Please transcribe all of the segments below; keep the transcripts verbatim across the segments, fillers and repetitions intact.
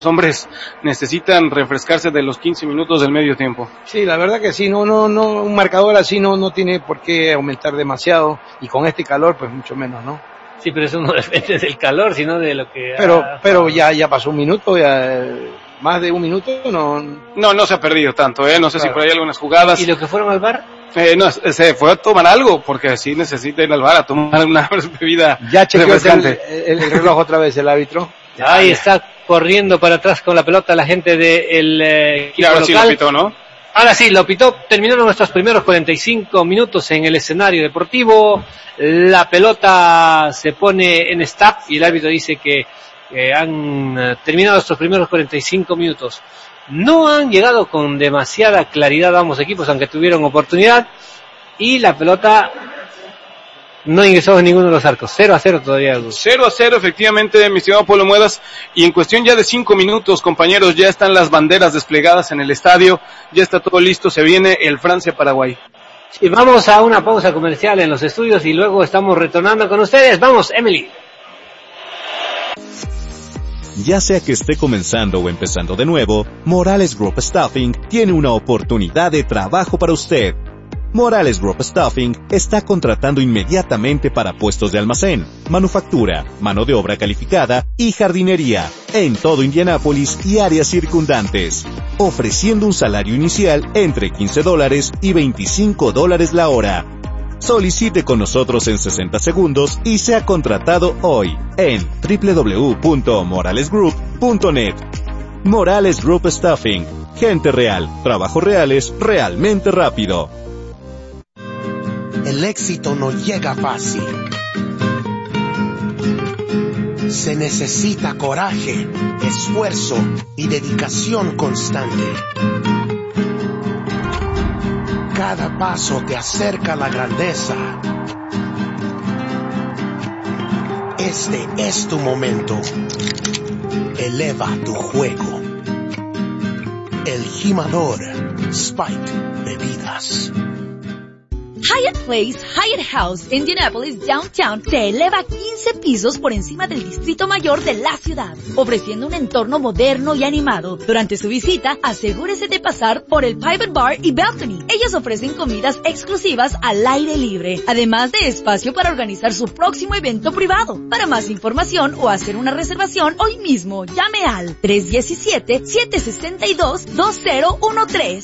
hombres necesitan refrescarse de los quince minutos del medio tiempo. Sí, la verdad que sí, no, no, no, un marcador así no, no tiene por qué aumentar demasiado, y con este calor pues mucho menos, ¿no? Sí, pero eso no depende del calor, sino de lo que... Pero, ha... pero ya, ya pasó un minuto, ya, más de un minuto, no... No, no se ha perdido tanto, eh, no sé claro. Si por ahí algunas jugadas... ¿Y lo que fueron al bar? Eh, no, se fue a tomar algo, porque así necesita ir al bar a tomar una bebida ya chequeó el, el, el reloj otra vez el árbitro. Ahí está corriendo para atrás con la pelota la gente del de, eh, equipo ahora local. Sí lo pitó, ¿no? Ahora sí, lo pitó. Terminaron nuestros primeros cuarenta y cinco minutos en el escenario deportivo. La pelota se pone en stop y el árbitro dice que eh, han eh, terminado estos primeros cuarenta y cinco minutos. No han llegado con demasiada claridad ambos equipos, aunque tuvieron oportunidad. Y la pelota... no ingresó en ninguno de los arcos, cero a cero todavía. cero a cero efectivamente, mi estimado Polo Muedas, y en cuestión ya de cinco minutos, compañeros, ya están las banderas desplegadas en el estadio, ya está todo listo, se viene el Francia-Paraguay. Sí, vamos a una pausa comercial en los estudios y luego estamos retornando con ustedes. Vamos, Emily. Ya sea que esté comenzando o empezando de nuevo, Morales Group Staffing tiene una oportunidad de trabajo para usted. Morales Group Staffing está contratando inmediatamente para puestos de almacén, manufactura, mano de obra calificada y jardinería en todo Indianápolis y áreas circundantes, ofreciendo un salario inicial entre quince dólares y veinticinco dólares la hora. Solicite con nosotros en sesenta segundos y sea contratado hoy en doble u doble u doble u punto morales group punto net. Morales Group Staffing, gente real, trabajos reales, realmente rápido. El éxito no llega fácil. Se necesita coraje, esfuerzo y dedicación constante. Cada paso te acerca a la grandeza. Este es tu momento. Eleva tu juego. El Jimador Spike Bebidas. Hyatt Place, Hyatt House, Indianapolis, Downtown, se eleva quince pisos por encima del Distrito Mayor de la ciudad, ofreciendo un entorno moderno y animado. Durante su visita, asegúrese de pasar por el Private Bar y Balcony. Ellos ofrecen comidas exclusivas al aire libre, además de espacio para organizar su próximo evento privado. Para más información o hacer una reservación hoy mismo, llame al tres uno siete, siete seis dos, dos cero uno tres.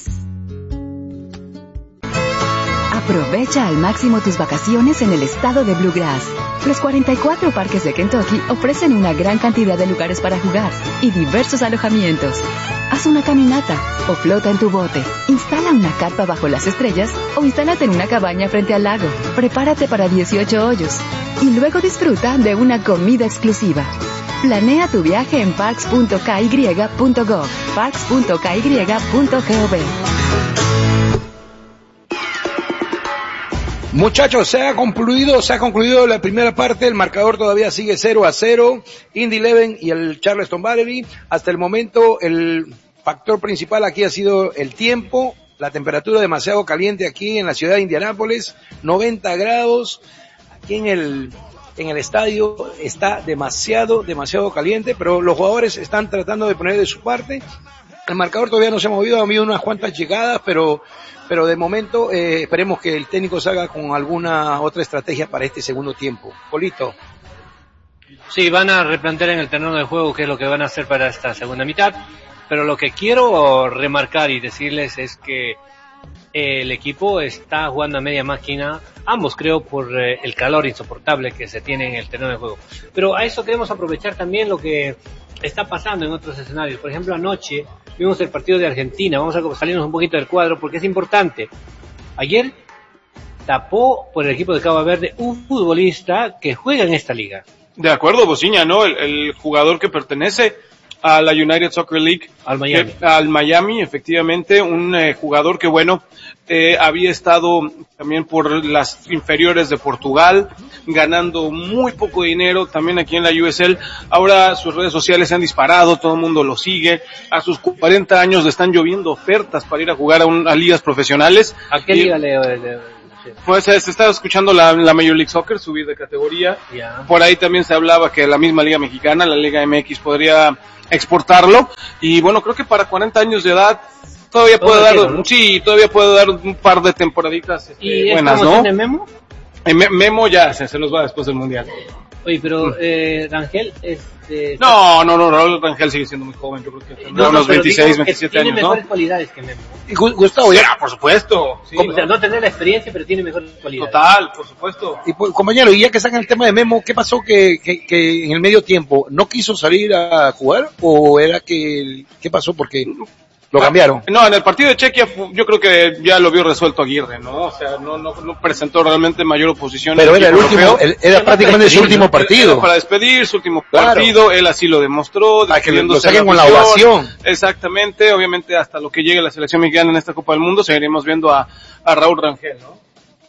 Aprovecha al máximo tus vacaciones en el estado de Bluegrass. Los cuarenta y cuatro parques de Kentucky ofrecen una gran cantidad de lugares para jugar y diversos alojamientos. Haz una caminata o flota en tu bote. Instala una carpa bajo las estrellas o instálate en una cabaña frente al lago. Prepárate para dieciocho hoyos y luego disfruta de una comida exclusiva. Planea tu viaje en parks punto k y punto gov, parks punto k y punto gov. Muchachos, se ha concluido, se ha concluido la primera parte, el marcador todavía sigue cero a cero, Indy Eleven y el Charleston Battery. Hasta el momento el factor principal aquí ha sido el tiempo, la temperatura demasiado caliente aquí en la ciudad de Indianápolis, noventa grados, aquí en el, en el estadio está demasiado, demasiado caliente, pero los jugadores están tratando de poner de su parte. El marcador todavía no se ha movido, ha habido unas cuantas llegadas, pero pero de momento eh, esperemos que el técnico salga con alguna otra estrategia para este segundo tiempo. Polito. Sí, van a replantear en el terreno de juego qué es lo que van a hacer para esta segunda mitad, pero lo que quiero remarcar y decirles es que el equipo está jugando a media máquina, ambos creo por eh, el calor insoportable que se tiene en el terreno de juego. Pero a eso queremos aprovechar también lo que está pasando en otros escenarios. Por ejemplo, anoche vimos el partido de Argentina, vamos a salirnos un poquito del cuadro porque es importante. Ayer tapó por el equipo de Cabo Verde un futbolista que juega en esta liga. De acuerdo, Bociña, ¿no? El, el jugador que pertenece a la United Soccer League. Al Miami. Que, al Miami, efectivamente, un eh, jugador que, bueno, eh, había estado también por las inferiores de Portugal, ganando muy poco dinero, también aquí en la U S L. Ahora sus redes sociales se han disparado, todo el mundo lo sigue. A sus cuarenta años le están lloviendo ofertas para ir a jugar a, un, a ligas profesionales. ¿A qué y, liga le, le, le Pues se estaba escuchando la, la Major League Soccer subir de categoría. Yeah. Por ahí también se hablaba que la misma Liga Mexicana, la Liga M X, podría exportarlo. Y bueno, creo que para cuarenta años de edad todavía puede dar, quiero, ¿no? sí, todavía puede dar un par de temporaditas este, ¿Y buenas, ¿no? ¿Y Memo? Eh, Memo ya se, se nos va después del Mundial. Oye, pero eh, Rangel, este... No, no, no, Raúl Rangel sigue siendo muy joven, yo creo que tendrá no, no, unos veintiséis, veintisiete tiene años, mejores ¿no? cualidades que Memo. Y Gustavo, ya, sí, por supuesto. Sí, o sea, no tener la experiencia, pero tiene mejores cualidades. Total, por supuesto. Y pues, compañero, y ya que sacan el tema de Memo, ¿qué pasó que, que, que en el medio tiempo no quiso salir a jugar? ¿O era que, qué pasó? Porque lo cambiaron. No, en el partido de Chequia yo creo que ya lo vio resuelto Aguirre, ¿no? O sea, no no, no presentó realmente mayor oposición. Pero era el último, el, era prácticamente su último partido. Era para despedir, su último claro. partido, él así lo demostró. Para que lo saquen con la ovación. Exactamente, obviamente hasta lo que llegue la selección mexicana en esta Copa del Mundo, seguiremos viendo a, a Raúl Rangel, ¿no?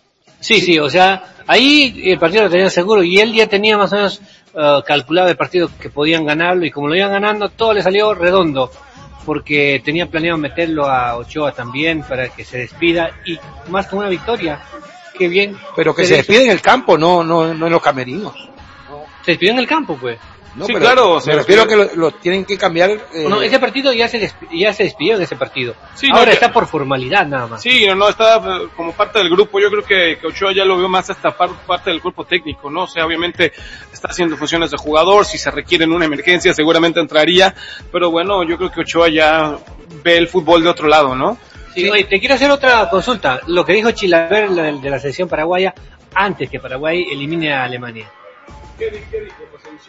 Sí, sí, o sea, ahí el partido lo tenía seguro y él ya tenía más o menos uh, calculado el partido que podían ganarlo y como lo iban ganando, todo le salió redondo. Porque tenía planeado meterlo a Ochoa también para que se despida y más con una victoria. Qué bien. Pero que se despide en el campo, no no no en los camerinos. No. Se despidió en el campo, pues. No, sí, claro. Me refiero a que lo, lo tienen que cambiar. Eh... No, ese partido ya se desp- ya se despidió en ese partido. Sí, ahora no, está por formalidad nada más. Sí, no, no, está como parte del grupo. Yo creo que, que Ochoa ya lo veo más hasta par, parte del cuerpo técnico, ¿no? O sea, obviamente está haciendo funciones de jugador. Si se requiere en una emergencia, seguramente entraría. Pero bueno, yo creo que Ochoa ya ve el fútbol de otro lado, ¿no? Sí, sí. Oye, te quiero hacer otra consulta. Lo que dijo Chilaver de la selección paraguaya antes que Paraguay elimine a Alemania. ¿Qué, qué dijo?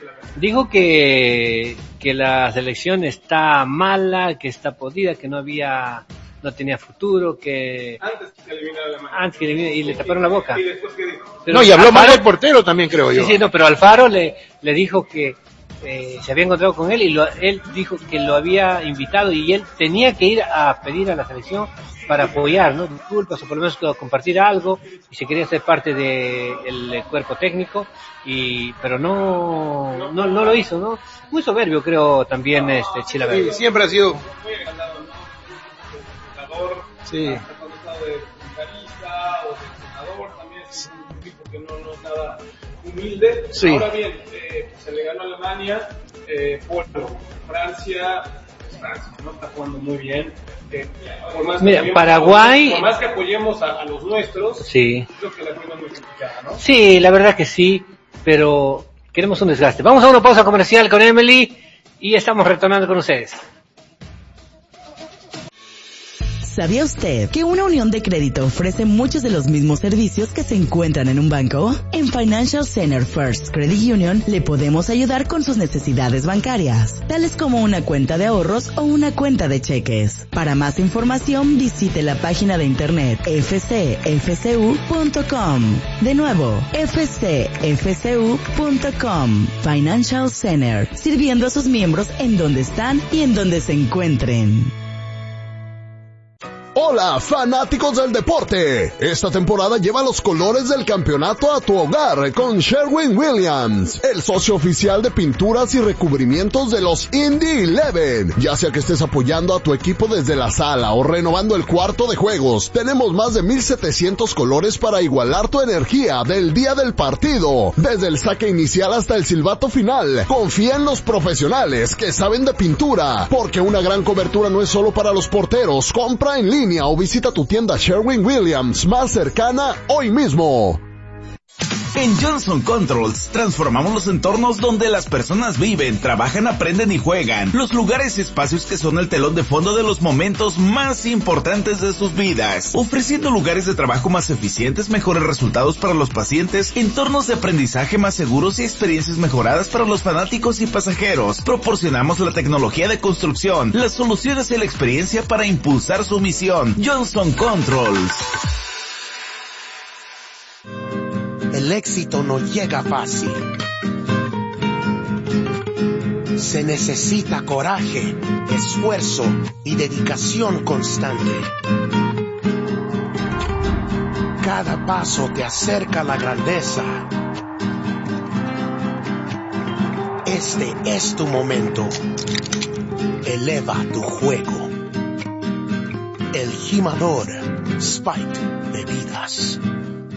Dijo que, que la selección está mala, que está podrida, que no había, no tenía futuro, que... Antes que eliminara a Alemania. Antes que eliminara, y le taparon la boca. ¿Y después qué dijo? Pero no, y habló Alfaro, mal del portero también, creo yo. Sí, sí, no, pero Alfaro le, le dijo que eh, se había encontrado con él y lo, él dijo que lo había invitado y él tenía que ir a pedir a la selección para apoyar, ¿no? Disculpas o por lo menos compartir algo y se quería ser parte del de cuerpo técnico y pero no no no lo hizo, ¿no? Muy soberbio creo también este Chilaver. Sí, siempre ha sido muy agrandado, ¿no? Jugador, sí. Hasta cuando estaba de comentarista o de entrenador también es un tipo que no no es nada humilde. Sí. Ahora bien, eh, se le ganó a Alemania, eh, por Francia, Francia no está jugando muy bien. Eh, por más Mira, que Paraguay... Por más que apoyemos a, a los nuestros, sí. creo que la cuenta es muy complicada, ¿no? Sí, la verdad que sí, pero queremos un desgaste. Vamos a una pausa comercial con Emily y estamos retornando con ustedes. ¿Sabía usted que una unión de crédito ofrece muchos de los mismos servicios que se encuentran en un banco? En Financial Center First Credit Union le podemos ayudar con sus necesidades bancarias, tales como una cuenta de ahorros o una cuenta de cheques. Para más información visite la página de internet f c f c u punto com. De nuevo, f c f c u punto com. Financial Center, sirviendo a sus miembros en donde están y en donde se encuentren. Hola, fanáticos del deporte. Esta temporada lleva los colores del campeonato a tu hogar con Sherwin-Williams, el socio oficial de pinturas y recubrimientos de los Indy once. Ya sea que estés apoyando a tu equipo desde la sala o renovando el cuarto de juegos, tenemos más de mil setecientos colores para igualar tu energía del día del partido. Desde el saque inicial hasta el silbato final, confía en los profesionales que saben de pintura, porque una gran cobertura no es solo para los porteros. Compra en línea o visita tu tienda Sherwin-Williams más cercana hoy mismo. En Johnson Controls transformamos los entornos donde las personas viven, trabajan, aprenden y juegan. Los lugares y espacios que son el telón de fondo de los momentos más importantes de sus vidas. Ofreciendo lugares de trabajo más eficientes, mejores resultados para los pacientes, entornos de aprendizaje más seguros y experiencias mejoradas para los fanáticos y pasajeros. Proporcionamos la tecnología de construcción, las soluciones y la experiencia para impulsar su misión. Johnson Controls. El éxito no llega fácil. Se necesita coraje, esfuerzo y dedicación constante. Cada paso te acerca a la grandeza. Este es tu momento. Eleva tu juego. El gimador Spike Bebidas.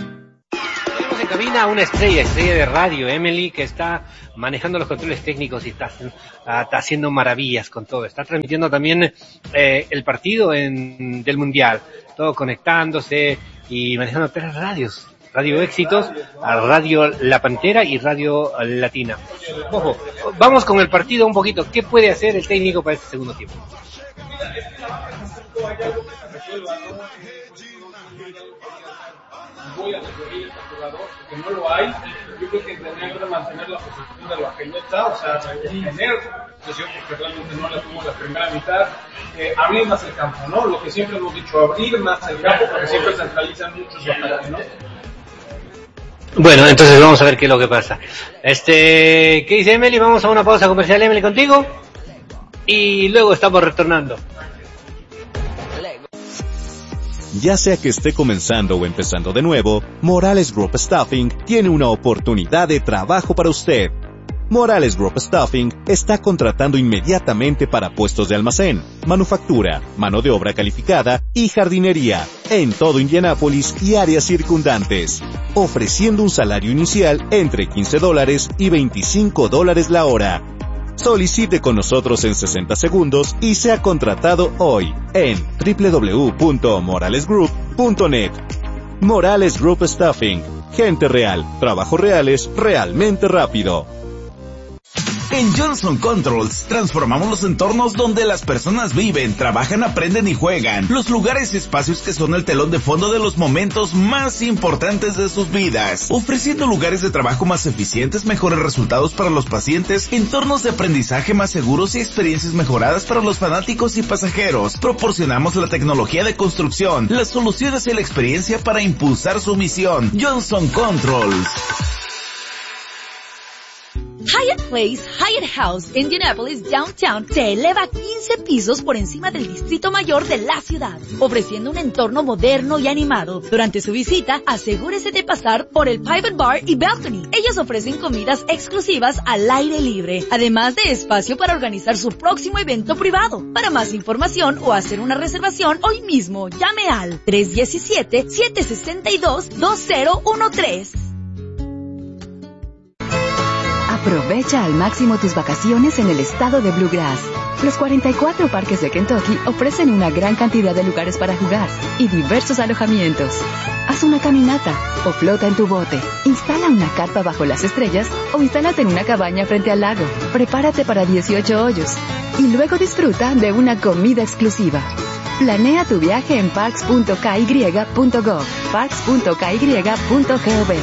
cabina una estrella, estrella de radio, Emily, que está manejando los controles técnicos y está, está haciendo maravillas con todo. Está transmitiendo también eh, el partido en, del Mundial, todo conectándose y manejando tres radios. Radio Éxitos, Radio La Pantera y Radio Latina. Ojo, vamos con el partido un poquito. ¿Qué puede hacer el técnico para este segundo tiempo? Voy a recurrir a este jugador porque no lo hay. Yo creo que tendría que mantener la posición de la pelota, o sea, tener posición porque realmente no la tuvo la primera mitad. Eh, abrir más el campo, ¿no? Lo que siempre hemos dicho, abrir más el campo porque siempre centralizan mucho su ataque, ¿no? Bueno, entonces vamos a ver qué es lo que pasa. Este, ¿qué dice Emily? Vamos a una pausa comercial, Emily, contigo. Y luego estamos retornando. Ya sea que esté comenzando o empezando de nuevo, Morales Group Staffing tiene una oportunidad de trabajo para usted. Morales Group Staffing está contratando inmediatamente para puestos de almacén, manufactura, mano de obra calificada y jardinería en todo Indianápolis y áreas circundantes, ofreciendo un salario inicial entre quince dólares y veinticinco dólares la hora. Solicite con nosotros en sesenta segundos y sea contratado hoy en doble u doble u doble u punto morales group punto net. Morales Group Staffing. Gente real, trabajos reales, realmente rápido. En Johnson Controls transformamos los entornos donde las personas viven, trabajan, aprenden y juegan. Los lugares y espacios que son el telón de fondo de los momentos más importantes de sus vidas. Ofreciendo lugares de trabajo más eficientes, mejores resultados para los pacientes, entornos de aprendizaje más seguros y experiencias mejoradas para los fanáticos y pasajeros. Proporcionamos la tecnología de construcción, las soluciones y la experiencia para impulsar su misión. Johnson Controls. Hyatt Place, Hyatt House, Indianapolis, Downtown, se eleva quince pisos por encima del Distrito Mayor de la ciudad, ofreciendo un entorno moderno y animado. Durante su visita, asegúrese de pasar por el Private Bar y Balcony. Ellos ofrecen comidas exclusivas al aire libre, además de espacio para organizar su próximo evento privado. Para más información o hacer una reservación hoy mismo, llame al tres uno siete, siete seis dos, dos cero uno tres. Aprovecha al máximo tus vacaciones en el estado de Bluegrass. Los cuarenta y cuatro parques de Kentucky ofrecen una gran cantidad de lugares para jugar y diversos alojamientos. Haz una caminata o flota en tu bote. Instala una carpa bajo las estrellas o instálate en una cabaña frente al lago. Prepárate para dieciocho hoyos y luego disfruta de una comida exclusiva. Planea tu viaje en parks punto k y punto gov, parks punto k y punto gov.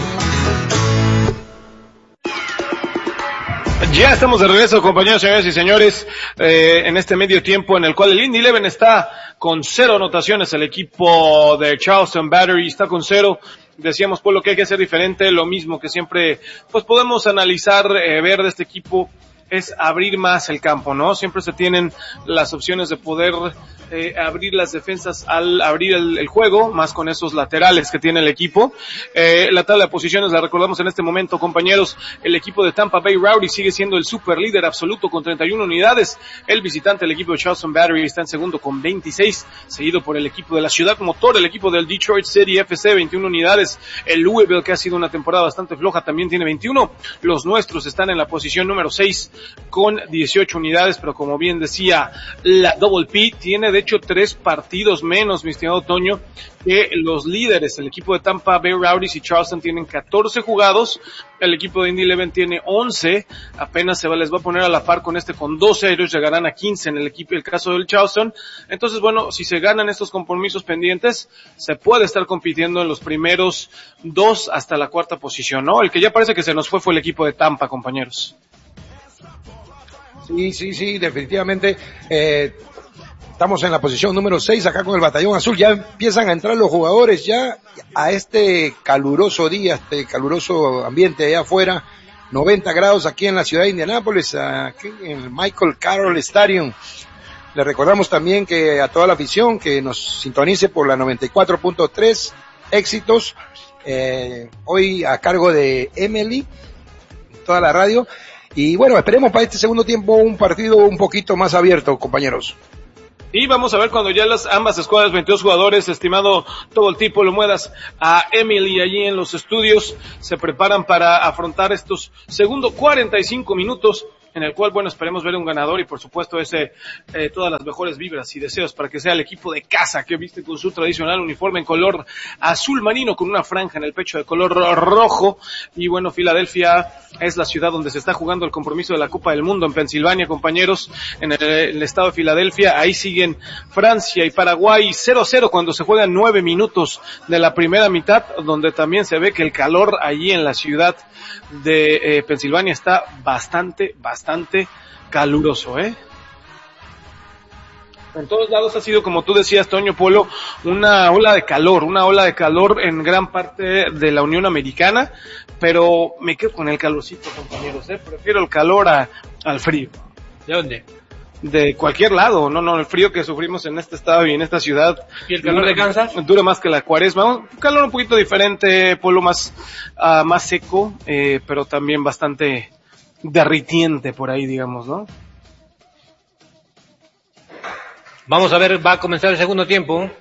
Ya estamos de regreso, compañeros, señores y señores, eh, en este medio tiempo en el cual el Indy Eleven está con cero anotaciones, el equipo de Charleston Battery está con cero. Decíamos, por lo que hay que hacer diferente, lo mismo que siempre, pues podemos analizar, eh, ver de este equipo, es abrir más el campo, ¿no? Siempre se tienen las opciones de poder eh, abrir las defensas al abrir el, el juego, más con esos laterales que tiene el equipo. Eh, la tabla de posiciones la recordamos en este momento, compañeros. El equipo de Tampa Bay Rowdy sigue siendo el super líder absoluto con treinta y una unidades. El visitante, el equipo de Charleston Battery, está en segundo con veintiséis, seguido por el equipo de la Ciudad Motor, el equipo del Detroit City F C, veintiuna unidades. El Louisville, que ha sido una temporada bastante floja, también tiene veintiuno. Los nuestros están en la posición número seis con dieciocho unidades, pero como bien decía, la Double P tiene de hecho tres partidos menos, mi estimado Toño, que los líderes. El equipo de Tampa Bay Rowdies y Charleston tienen catorce jugados, el equipo de Indy Eleven tiene once, apenas se va, les va a poner a la par con este con doce, ellos llegarán a quince en el equipo, el caso del Charleston. Entonces, bueno, si se ganan estos compromisos pendientes, se puede estar compitiendo en los primeros dos hasta la cuarta posición, ¿no? El que ya parece que se nos fue fue el equipo de Tampa, compañeros. Sí, sí, sí, definitivamente. Eh, estamos en la posición número seis acá con el Batallón Azul. Ya empiezan a entrar los jugadores ya a este caluroso día, este caluroso ambiente allá afuera. noventa grados aquí en la ciudad de Indianápolis, aquí en el Michael Carroll Stadium. Le recordamos también que a toda la afición que nos sintonice por la noventa y cuatro punto tres Éxitos, eh, hoy a cargo de Emily, toda la radio. Y bueno, esperemos para este segundo tiempo un partido un poquito más abierto, compañeros. Y vamos a ver cuando ya las ambas escuadras, veintidós jugadores, estimado todo el tipo, lo muedas a Emily allí en los estudios, se preparan para afrontar estos segundos cuarenta y cinco minutos, en el cual, bueno, esperemos ver un ganador y por supuesto ese, eh, todas las mejores vibras y deseos para que sea el equipo de casa que viste con su tradicional uniforme en color azul marino con una franja en el pecho de color rojo. Y bueno, Filadelfia es la ciudad donde se está jugando el compromiso de la Copa del Mundo en Pensilvania, compañeros, en el, el estado de Filadelfia. Ahí siguen Francia y Paraguay cero a cero cuando se juegan nueve minutos de la primera mitad, donde también se ve que el calor allí en la ciudad de eh, Pensilvania está bastante, bastante caluroso, ¿eh? En todos lados ha sido, como tú decías, Toño Polo, una ola de calor, una ola de calor en gran parte de la Unión Americana, pero me quedo con el calorcito, compañeros, ¿eh? Prefiero el calor a, al frío. ¿De dónde? De cualquier lado, no, no, el frío que sufrimos en este estado y en esta ciudad. ¿Y el calor de Kansas? Dura más que la cuaresma, un calor un poquito diferente, Polo, más, uh, más seco, eh, pero también bastante derritiente por ahí, digamos, ¿no? Vamos a ver, va a comenzar el segundo tiempo.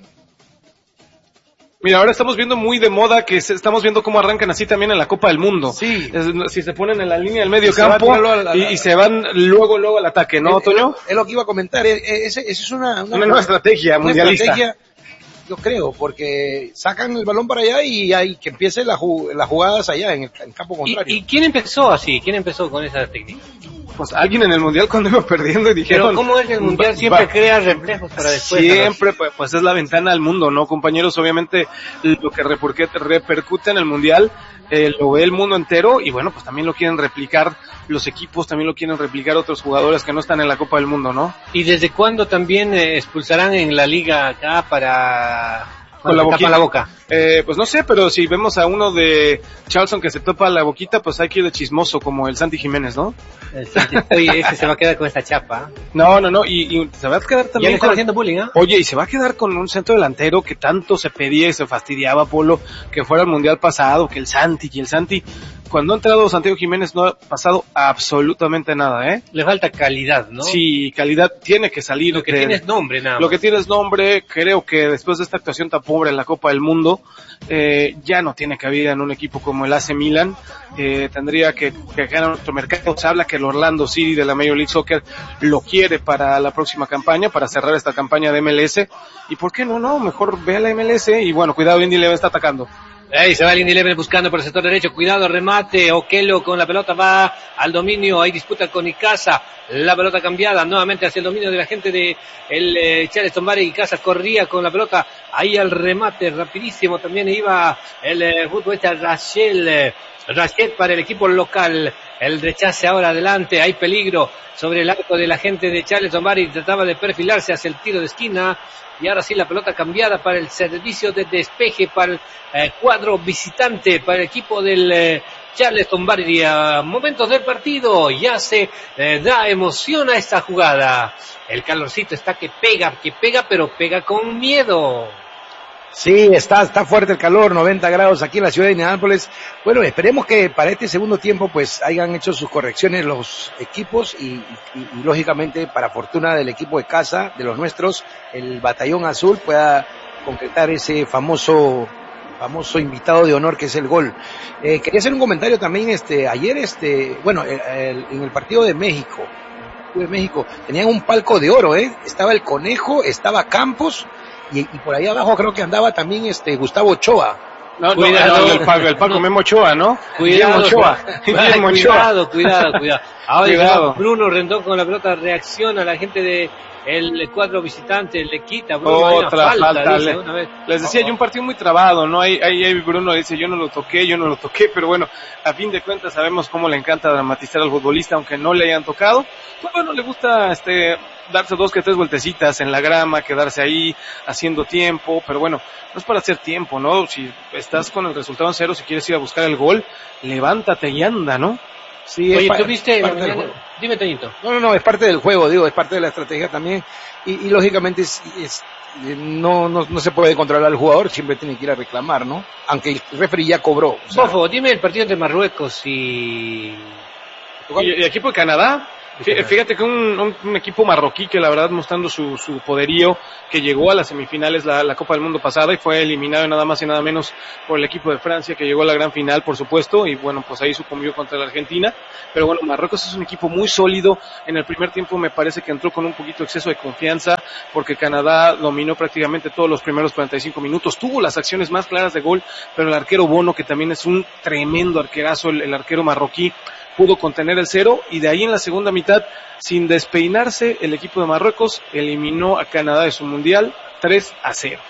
Mira, ahora estamos viendo muy de moda que se, estamos viendo cómo arrancan así también en la Copa del Mundo. Sí. Es, si se ponen en la línea del medio campo y, y se van luego, luego al ataque, ¿no, es, Toño? Es lo que iba a comentar, esa es, es una, una, una nueva estrategia una mundialista. Estrategia, yo creo, porque sacan el balón para allá y hay que empiece la, las jugadas allá en el, en el campo contrario. ¿Y, ¿Y quién empezó así? ¿Quién empezó con esa técnica? Pues alguien en el Mundial cuando iba perdiendo y dijeron... Pero ¿cómo es el Mundial? Siempre va, crea reflejos para después. Siempre, pues, pues es la ventana al mundo, ¿no, compañeros? Obviamente lo que repercute en el Mundial eh, lo ve el mundo entero y bueno, pues también lo quieren replicar los equipos, también lo quieren replicar otros jugadores que no están en la Copa del Mundo, ¿no? ¿Y desde cuándo también eh, expulsarán en la liga acá para... con la boquita, la boca? Eh, pues no sé, pero si vemos a uno de Charleston que se topa la boquita, pues hay que ir de chismoso, como el Santi Jiménez, ¿no? El Santi, oye, ese se va a quedar con esta chapa. No, no, no, y, y se va a quedar también... Ya le están con... haciendo bullying, ¿eh? Oye, y se va a quedar con un centro delantero que tanto se pedía y se fastidiaba, Polo, que fuera el Mundial pasado, que el Santi, y el Santi... Cuando ha entrado Santiago Jiménez no ha pasado absolutamente nada, ¿eh? Le falta calidad, ¿no? Sí, calidad tiene que salir. Lo que de, tiene es nombre, nada más. Lo que tiene es nombre, creo que después de esta actuación tan pobre en la Copa del Mundo, eh, ya no tiene cabida en un equipo como el A C Milan, eh, tendría que, que ganar otro mercado. Se habla que el Orlando City de la Major League Soccer lo quiere para la próxima campaña, para cerrar esta campaña de M L S, y ¿por qué no, no? Mejor ve a la M L S, y bueno, cuidado, Indy Leve está atacando. Ahí se va el Indy Eleven buscando por el sector derecho, cuidado, remate, Okello con la pelota va al dominio, hay disputa con Icaza, la pelota cambiada nuevamente hacia el dominio de la gente de el eh, Charleston Barry. Icaza corría con la pelota, ahí al remate rapidísimo también iba el eh, futbolista Rachel, eh, Rachel para el equipo local, el rechace ahora adelante, hay peligro sobre el arco de la gente de Charleston Barry, trataba de perfilarse hacia el tiro de esquina. Y ahora sí la pelota cambiada para el servicio de despeje para el eh, cuadro visitante, para el equipo del eh, Charleston Barry. A momentos del partido ya se eh, da emoción a esta jugada. El calorcito está que pega, que pega, pero pega con miedo. Sí, está, está fuerte el calor, noventa grados aquí en la ciudad de Indianápolis. Bueno, esperemos que para este segundo tiempo pues hayan hecho sus correcciones los equipos y, y, y lógicamente para fortuna del equipo de casa, de los nuestros, el Batallón Azul pueda concretar ese famoso famoso invitado de honor que es el gol. Eh, quería hacer un comentario también, este, ayer, este, bueno, el, el, en el partido de México, de México, tenían un palco de oro, eh, estaba el Conejo, estaba Campos, y, y por ahí abajo creo que andaba también este Gustavo Ochoa. No, cuidado, no, no, el Paco, el Paco no. Memo Ochoa, ¿no? Cuidado, Ochoa. Cuidado, cuidado, cuidado, cuidado. Ahora cuidado. Bruno Rendón con la pelota reacciona a la gente de el cuadro visitante, le quita Bruno, otra falta, falta dice, le, una vez. les decía, yo un partido muy trabado, ¿no? Ahí, ahí, ahí Bruno dice, yo no lo toqué, yo no lo toqué, pero bueno, a fin de cuentas sabemos cómo le encanta dramatizar al futbolista, aunque no le hayan tocado. Pues bueno, le gusta este darse dos que tres vueltecitas en la grama, quedarse ahí haciendo tiempo, pero bueno, no es para hacer tiempo, ¿no? Si estás con el resultado en cero, si quieres ir a buscar el gol, levántate y anda, ¿no? Sí, oye, es ¿tú viste? Del... Dime, Toñito. No, no, no, es parte del juego, digo, es parte de la estrategia también, y, y lógicamente es, es, no, no, no se puede controlar al jugador, siempre tiene que ir a reclamar, ¿no? Aunque el referee ya cobró. O sea... Bofo, dime el partido entre Marruecos y... ¿Y el equipo de Canadá? Fíjate que un, un, un equipo marroquí que la verdad mostrando su, su poderío, que llegó a las semifinales la, la Copa del Mundo pasada y fue eliminado nada más y nada menos por el equipo de Francia, que llegó a la gran final, por supuesto, y bueno, pues ahí sucumbió contra la Argentina. Pero bueno, Marruecos es un equipo muy sólido. En el primer tiempo me parece que entró con un poquito de exceso de confianza, porque Canadá dominó prácticamente todos los primeros cuarenta y cinco minutos, tuvo las acciones más claras de gol, pero el arquero Bono, que también es un tremendo arquerazo, el, el arquero marroquí, pudo contener el cero, y de ahí en la segunda mitad, sin despeinarse, el equipo de Marruecos eliminó a Canadá de su mundial tres a cero.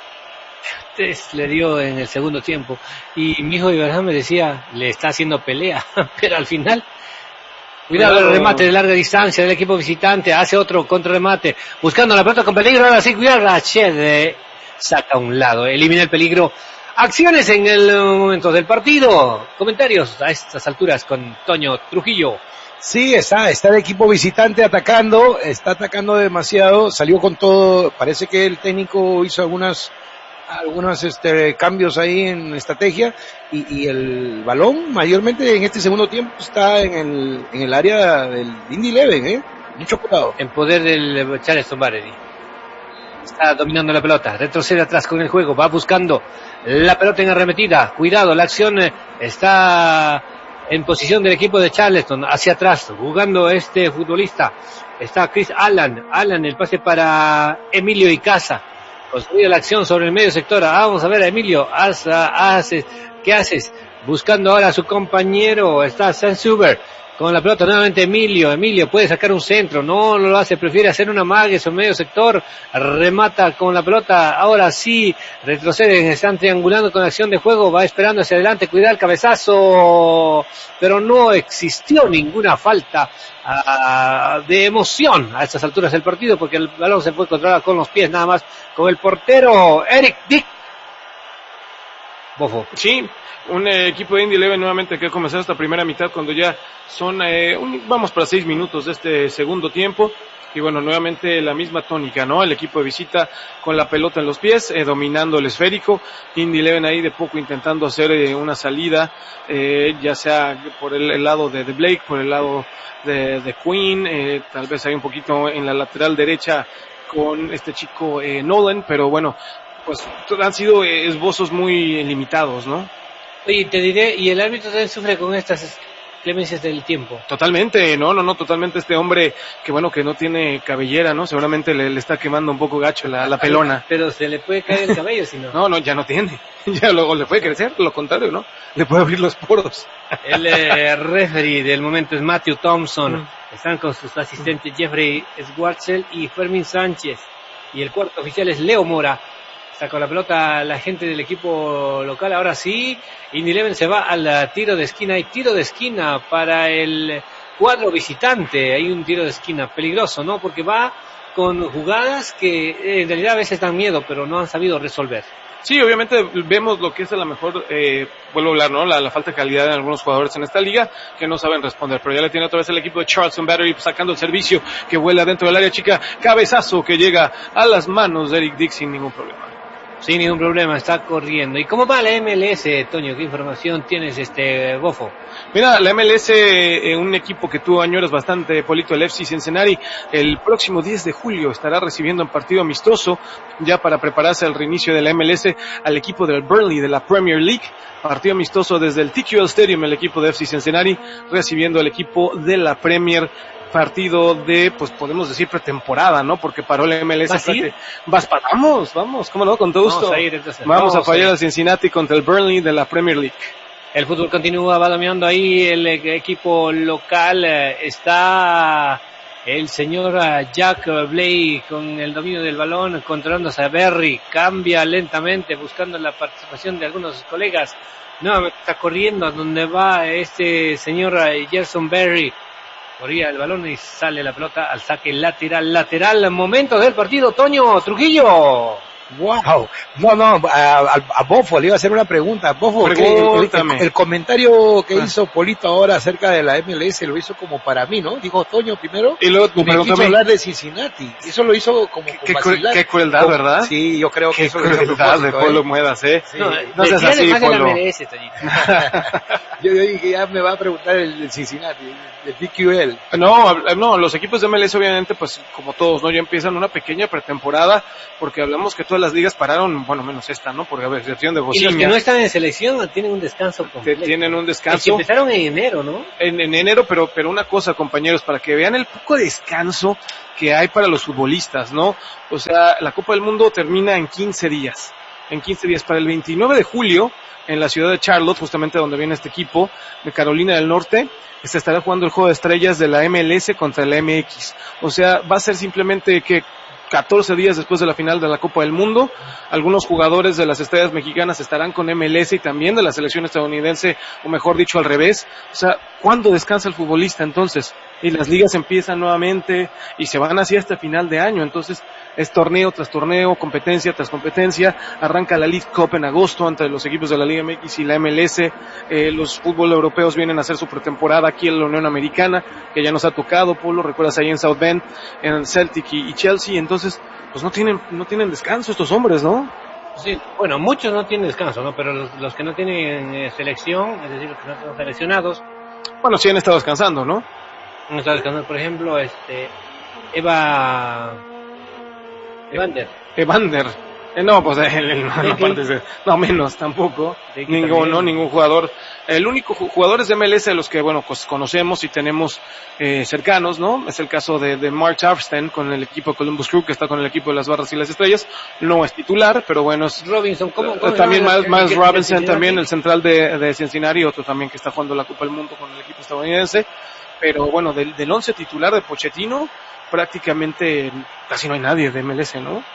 Le dio en el segundo tiempo, y mi hijo Ibrahim me decía, le está haciendo pelea, pero al final, cuidado, cuidado el remate de larga distancia del equipo visitante, hace otro contrarremate, buscando la pelota con peligro, ahora sí, cuidado, Rached saca a un lado, elimina el peligro. Acciones en el momento del partido. Comentarios a estas alturas con Toño Trujillo. Sí, está, está el equipo visitante atacando, está atacando demasiado, salió con todo, parece que el técnico hizo algunas, algunos este, cambios ahí en estrategia, y, y el balón mayormente en este segundo tiempo está en el, en el área del Indy Eleven, eh, mucho cuidado. En poder del Charleston Battery. Está dominando la pelota, retrocede atrás con el juego, va buscando la pelota en arremetida, cuidado, la acción está en posición del equipo de Charleston, hacia atrás, jugando este futbolista, está Chris Allen, Allen, el pase para Emilio Icaza, construye la acción sobre el medio sector, ah, vamos a ver a Emilio, haz, haz, ¿qué haces? Buscando ahora a su compañero, está Sansuber, con la pelota nuevamente Emilio, Emilio puede sacar un centro, no lo hace, prefiere hacer una mague sobre medio sector, remata con la pelota, ahora sí, retrocede, están triangulando con acción de juego, va esperando hacia adelante, cuidado el cabezazo, pero no existió ninguna falta uh, de emoción a estas alturas del partido, porque el balón se fue controlado con los pies nada más, con el portero Eric Dick. Bofo. Sí, un eh, equipo de Indy Eleven nuevamente que ha comenzado esta primera mitad cuando ya son, eh, un, vamos para seis minutos de este segundo tiempo, y bueno, nuevamente la misma tónica, ¿no? El equipo de visita con la pelota en los pies, eh, dominando el esférico, Indy Eleven ahí de poco intentando hacer eh, una salida, eh, ya sea por el, el lado de, de Blake, por el lado de, de Quinn, eh, tal vez hay un poquito en la lateral derecha con este chico eh, Nolan, pero bueno, pues han sido eh, esbozos muy limitados, ¿no? Oye, te diré, y el árbitro también sufre con estas clemencias del tiempo. Totalmente, no, no, no, totalmente este hombre que bueno, que no tiene cabellera, ¿no? Seguramente le, le está quemando un poco gacho la, la pelona. Pero se le puede caer el cabello si no. No, no, ya no tiene. Ya luego le puede crecer, lo contrario, ¿no? Le puede abrir los poros. El eh, referee del momento es Matthew Thompson. Mm. Están con sus asistentes Jeffrey Schwartzel y Fermín Sánchez. Y el cuarto oficial es Leo Mora. Está con la pelota la gente del equipo local. Ahora sí, Indy Eleven se va al tiro de esquina. Hay tiro de esquina para el cuadro visitante. Hay un tiro de esquina peligroso, ¿no? Porque va con jugadas que en realidad a veces dan miedo, pero no han sabido resolver. Sí, obviamente vemos lo que es a lo mejor, eh, vuelvo a hablar, ¿no? La, la falta de calidad de algunos jugadores en esta liga que no saben responder, pero ya le tiene otra vez el equipo de Charleston Battery sacando el servicio que vuela dentro del área chica, cabezazo que llega a las manos de Eric Dick sin ningún problema. Sin ningún problema, está corriendo. ¿Y cómo va la M L S, Toño? ¿Qué información tienes, este, Bofo? Mira, la M L S, eh, un equipo que tú añoras bastante, Polito, el F C Cincinnati, el próximo diez de julio estará recibiendo un partido amistoso ya para prepararse al reinicio de la M L S al equipo del Burnley de la Premier League. Partido amistoso desde el T Q L Stadium, el equipo de F C Cincinnati recibiendo al equipo de la Premier. Partido de, pues podemos decir pretemporada, ¿no? Porque paró la M L S. ¿Ah, sí? Vas, vamos, vamos, cómo no, con todo gusto. Vamos a ir, entonces. Vamos, vamos a fallar a, a Cincinnati contra el Burnley de la Premier League. El fútbol continúa, va dominando ahí el equipo local. Está el señor Jack Blake con el dominio del balón, controlándose a Berry. Cambia lentamente, buscando la participación de algunos colegas. Nuevamente está corriendo a donde va este señor Gerson Berry. Corría el balón y sale la pelota al saque lateral, lateral, momento del partido, Toño Trujillo. Wow, no, no, a, a, a Bofo le iba a hacer una pregunta. Bofo, el, el, el comentario que ah. hizo Polito ahora acerca de la M L S lo hizo como para mí, ¿no? Dijo Toño primero y luego me quiso hablar de Cincinnati. Eso lo hizo como qué, qué, qué crueldad, como, ¿verdad? Sí, yo creo que qué eso crueldad lo hizo de Polo Muedas, ¿eh? Sí. No, no seas así, Polo. La M L S, yo, yo dije, ya me va a preguntar el, el Cincinnati, el D Q L. No, no, los equipos de M L S obviamente, pues como todos, ¿no? Ya empiezan una pequeña pretemporada, porque hablamos que todas las ligas pararon, bueno, menos esta, ¿no? Por la excepción de Bosnia. Y los que no están en selección tienen un descanso completo. Tienen un descanso. Que empezaron en enero, ¿no? En, en enero, pero, pero una cosa, compañeros, para que vean el poco descanso que hay para los futbolistas, ¿no? O sea, la Copa del Mundo termina en quince días. En quince días, para el veintinueve de julio, en la ciudad de Charlotte, justamente donde viene este equipo de Carolina del Norte, se estará jugando el juego de estrellas de la M L S contra la M X. O sea, va a ser simplemente que catorce días después de la final de la Copa del Mundo, algunos jugadores de las estrellas mexicanas estarán con M L S y también de la selección estadounidense, o mejor dicho al revés. O sea, ¿cuándo descansa el futbolista entonces? Y las ligas empiezan nuevamente y se van así hasta final de año. Entonces es torneo tras torneo, competencia tras competencia. Arranca la League Cup en agosto entre los equipos de la Liga M X y la M L S. Eh, los fútbol europeos vienen a hacer su pretemporada aquí en la Unión Americana, que ya nos ha tocado, Polo, recuerdas ahí en South Bend, en Celtic y, y Chelsea. Entonces, pues no tienen, no tienen descanso estos hombres, ¿no? Sí, bueno, muchos no tienen descanso, ¿no? Pero los, los que no tienen eh, selección, es decir, los que no están seleccionados. Bueno, sí han estado descansando, ¿no? Han estado descansando, por ejemplo, este, Eva, Evander. Evander. Eh, no, pues él, él no, no, parte, no menos tampoco. Ningún, no, ningún jugador. El único jugador es de M L S de los que, bueno, pues conocemos y tenemos eh, cercanos, ¿no? Es el caso de, de Mark Armstead con el equipo Columbus Crew, que está con el equipo de las Barras y las Estrellas. No es titular, pero bueno, es Robinson. ¿Cómo, cómo también Miles, Miles Robinson, también el central de, de Cincinnati, otro también que está jugando la Copa del Mundo con el equipo estadounidense. Pero bueno, del, del once titular de Pochettino, prácticamente casi no hay nadie de M L S, ¿no?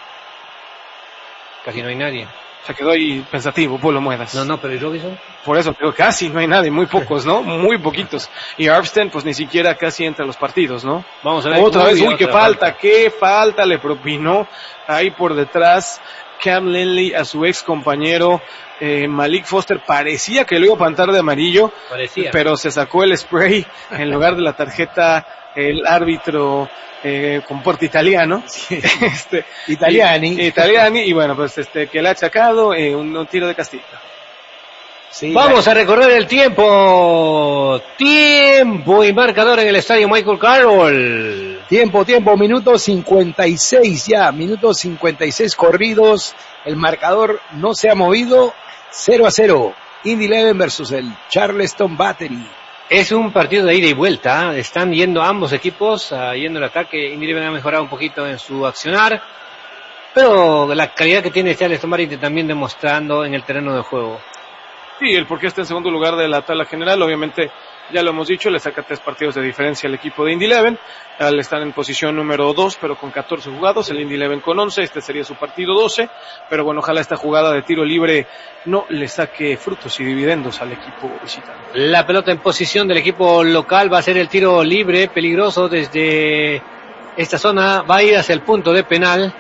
Casi no hay nadie. Se quedó ahí pensativo, Polo Muedas. No, no, pero ¿y Robinson? Por eso, pero casi no hay nadie, muy pocos, ¿no? Muy poquitos. Y Armstead, pues ni siquiera casi entra a los partidos, ¿no? Vamos a ver. Otra vez, uy, qué falta, falta, qué falta le propinó ahí por detrás Cam Lindley a su ex compañero eh, Malik Foster. Parecía que lo iba a pantar de amarillo, Parecía. Pero se sacó el spray en lugar de la tarjeta el árbitro eh, con porte italiano, sí. este, Italiani. Y, Italiani, y bueno, pues este, que le ha achacado eh, un, un tiro de castigo. Sí, vamos a recorrer el tiempo, tiempo y marcador en el estadio Michael Carroll. Tiempo, tiempo, minuto cincuenta y seis ya, minuto cincuenta y seis corridos, el marcador no se ha movido, cero a cero, Indy Eleven versus el Charleston Battery. Es un partido de ida y vuelta, están yendo ambos equipos, uh, yendo al ataque. Indy Eleven ha mejorado un poquito en su accionar, pero la calidad que tiene Charleston Battery también demostrando en el terreno de juego. Sí, el por qué está en segundo lugar de la tabla general, obviamente ya lo hemos dicho, le saca tres partidos de diferencia al equipo de Indy Eleven, al estar en posición número dos, pero con catorce jugados, el Indy Eleven con once, este sería su partido doce, pero bueno, ojalá esta jugada de tiro libre no le saque frutos y dividendos al equipo visitante. La pelota en posición del equipo local va a ser el tiro libre, peligroso desde esta zona, va a ir hacia el punto de penal.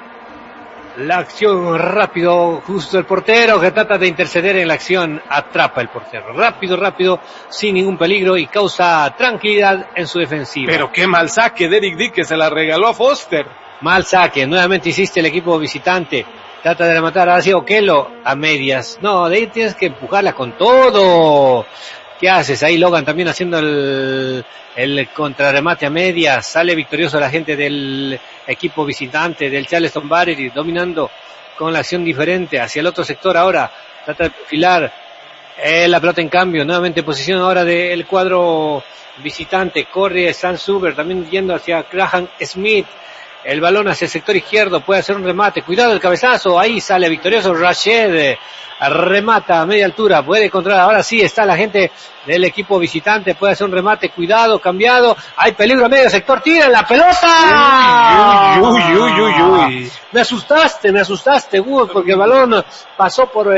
La acción rápido, justo el portero que trata de interceder en la acción, atrapa el portero. Rápido, rápido, sin ningún peligro y causa tranquilidad en su defensiva. Pero qué mal saque de Eric Dick que se la regaló a Foster. Mal saque, nuevamente hiciste el equipo visitante. Trata de rematar hacia Okello a medias. No, de ahí tienes que empujarla con todo. ¿Qué haces? Ahí Logan también haciendo el, el contrarremate a medias. Sale victorioso la gente del equipo visitante del Charleston Battery, dominando con la acción diferente hacia el otro sector ahora. Trata de perfilar eh, la pelota en cambio. Nuevamente posición ahora del cuadro visitante. Corre Stan Suber también yendo hacia Graham Smith. El balón hacia el sector izquierdo, puede hacer un remate. Cuidado el cabezazo, ahí sale victorioso Rashid. Remata a media altura, puede encontrar, ahora sí está la gente del equipo visitante, puede hacer un remate, cuidado, cambiado, hay peligro a medio sector, tira la pelota. Uy, uy, uy, uy, uy. Me asustaste, me asustaste, Hugo, porque el balón pasó por, eh,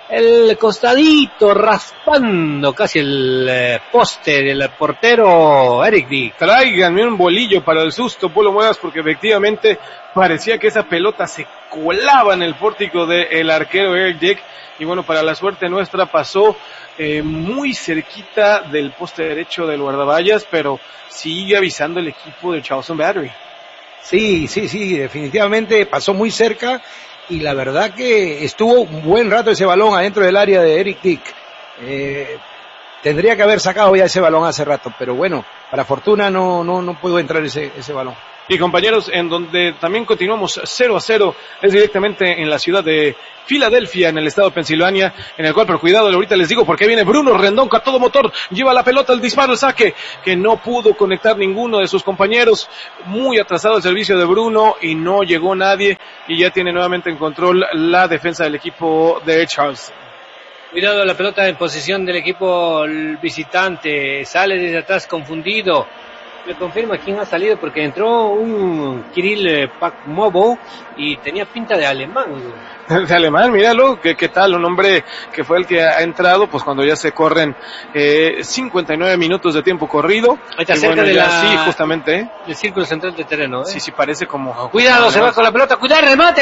el costadito, raspando casi el eh, poste del portero Eric Dick. Tráiganme un bolillo para el susto, Polo Muevas, porque efectivamente parecía que esa pelota se colaba en el pórtico del arquero Eric Dick, y bueno, para la suerte nuestra pasó eh, muy cerquita del poste derecho del guardaballas, pero sigue avisando el equipo de Charleston Battery. Sí, sí, sí, definitivamente pasó muy cerca, y la verdad que estuvo un buen rato ese balón adentro del área de Eric Dick. Eh, tendría que haber sacado ya ese balón hace rato, pero bueno, para fortuna no, no, no pudo entrar ese, ese balón. Y compañeros, en donde también continuamos cero a cero, es directamente en la ciudad de Filadelfia, en el estado de Pensilvania, en el cual, pero cuidado, ahorita les digo porque viene Bruno Rendón a todo motor, lleva la pelota, el disparo, el saque, que no pudo conectar ninguno de sus compañeros, muy atrasado el servicio de Bruno y no llegó nadie, y ya tiene nuevamente en control la defensa del equipo de Charles. Cuidado, la pelota en posición del equipo visitante, sale desde atrás confundido. Me confirma quién ha salido porque entró un Kirill Pakmovo y tenía pinta de alemán. De alemán, míralo, ¿qué, qué tal? Un hombre que fue el que ha entrado, pues cuando ya se corren eh, cincuenta y nueve minutos de tiempo corrido. Ahí está cerca bueno, de ya, la... Sí, justamente. ¿eh? El círculo central de terreno, ¿eh? Sí, sí, parece como... Cuidado, como se va con la pelota, cuidado, remate,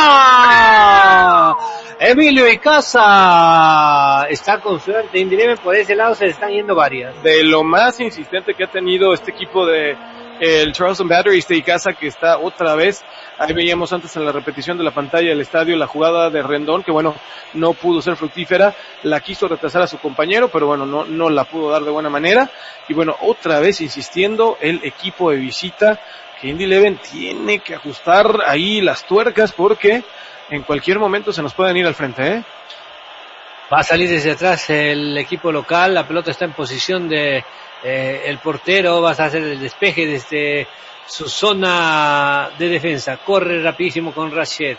tira. Emilio Icaza está con suerte, Indeleven, por ese lado se le están yendo varias. De lo más insistente que ha tenido este equipo de el Charleston Battery, este Icaza que está otra vez, ahí veíamos antes en la repetición de la pantalla del estadio la jugada de Rendón, que bueno, no pudo ser fructífera, la quiso retrasar a su compañero, pero bueno, no, no la pudo dar de buena manera, y bueno, otra vez insistiendo el equipo de visita, que Indeleven tiene que ajustar ahí las tuercas, porque en cualquier momento se nos pueden ir al frente, ¿eh? Va a salir desde atrás el equipo local, la pelota está en posición de eh, el portero, va a hacer el despeje desde su zona de defensa, corre rapidísimo con Rached,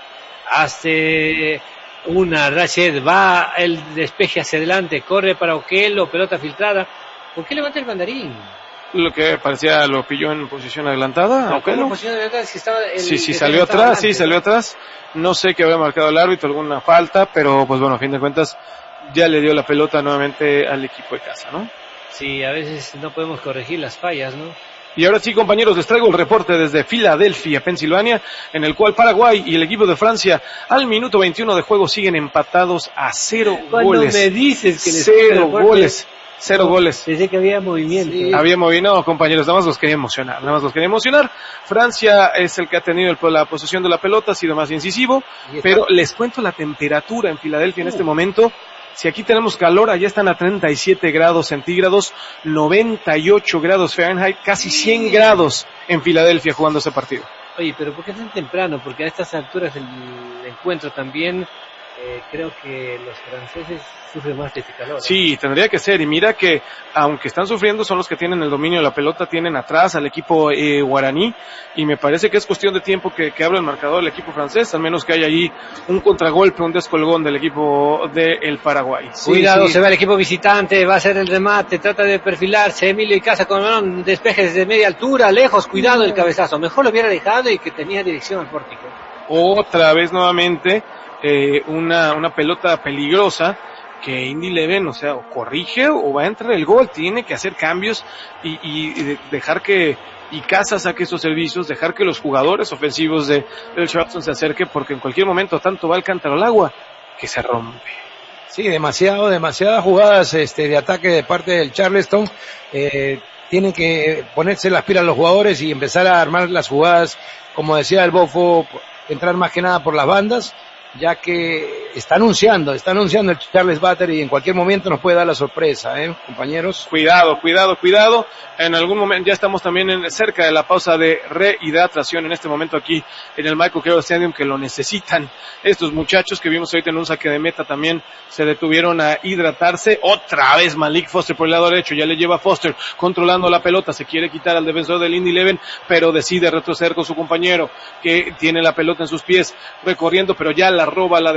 hace una, Rached va el despeje hacia adelante, corre para Oquelo, pelota filtrada, ¿por qué levanta el banderín? Lo que parecía lo pilló en posición adelantada. No, okay, en ¿no? posición adelantada es que estaba el, sí, sí, salió atrás, adelante, sí, salió atrás. No sé qué había marcado el árbitro, alguna falta, pero pues bueno, a fin de cuentas ya le dio la pelota nuevamente al equipo de casa, ¿no? Sí, a veces no podemos corregir las fallas, ¿no? Y ahora sí, compañeros, les traigo el reporte desde Filadelfia, Pensilvania, en el cual Paraguay y el equipo de Francia al minuto veintiuno de juego siguen empatados a cero Cuando goles. me dices que les cero goles. Cero no, goles. Pensé que había movimiento. Sí. Había movimiento, no, compañeros, nada más los quería emocionar, nada más los quería emocionar. Francia es el que ha tenido el, la posesión de la pelota, ha sido más incisivo, pero les cuento la temperatura en Filadelfia en uh. este momento. Si aquí tenemos calor, allá están a treinta y siete grados centígrados, noventa y ocho grados Fahrenheit, casi cien grados en Filadelfia jugando ese partido. Oye, pero ¿por qué tan temprano? Porque a estas alturas del encuentro también eh, creo que los franceses sufren más de este calor, ¿no? Sí, tendría que ser, y mira que aunque están sufriendo son los que tienen el dominio de la pelota, tienen atrás al equipo eh, guaraní, y me parece que es cuestión de tiempo que, que abra el marcador el equipo francés, al menos que haya allí un contragolpe, un descolgón del equipo del Paraguay. Sí, Cuidado, sí. Se va el equipo visitante, va a hacer el remate, trata de perfilarse, Emilio Icaza con un despeje desde media altura, lejos, cuidado el cabezazo, mejor lo hubiera dejado y que tenía dirección al pórtico. Otra vez nuevamente eh, una, una pelota peligrosa, que Indeleven, o sea, o corrige o va a entrar el gol, tiene que hacer cambios y, y, y dejar que Icaza saque esos servicios, dejar que los jugadores ofensivos de el Charleston se acerquen, porque en cualquier momento tanto va el cántaro al agua que se rompe. Sí, demasiado, demasiadas jugadas este de ataque de parte del Charleston, eh, tienen que ponerse las pilas los jugadores y empezar a armar las jugadas, como decía el Bofo, entrar más que nada por las bandas, ya que está anunciando, está anunciando el Charles Battery y en cualquier momento nos puede dar la sorpresa, ¿eh, compañeros? Cuidado, cuidado, cuidado. En algún momento, ya estamos también en, cerca de la pausa de rehidratación en este momento aquí en el Michael Carroll Stadium, que lo necesitan estos muchachos que vimos ahorita en un saque de meta también se detuvieron a hidratarse. Otra vez Malik Foster por el lado derecho, ya le lleva Foster controlando la pelota, se quiere quitar al defensor del Indeleven, pero decide retroceder con su compañero que tiene la pelota en sus pies recorriendo, pero ya la roba la defensa de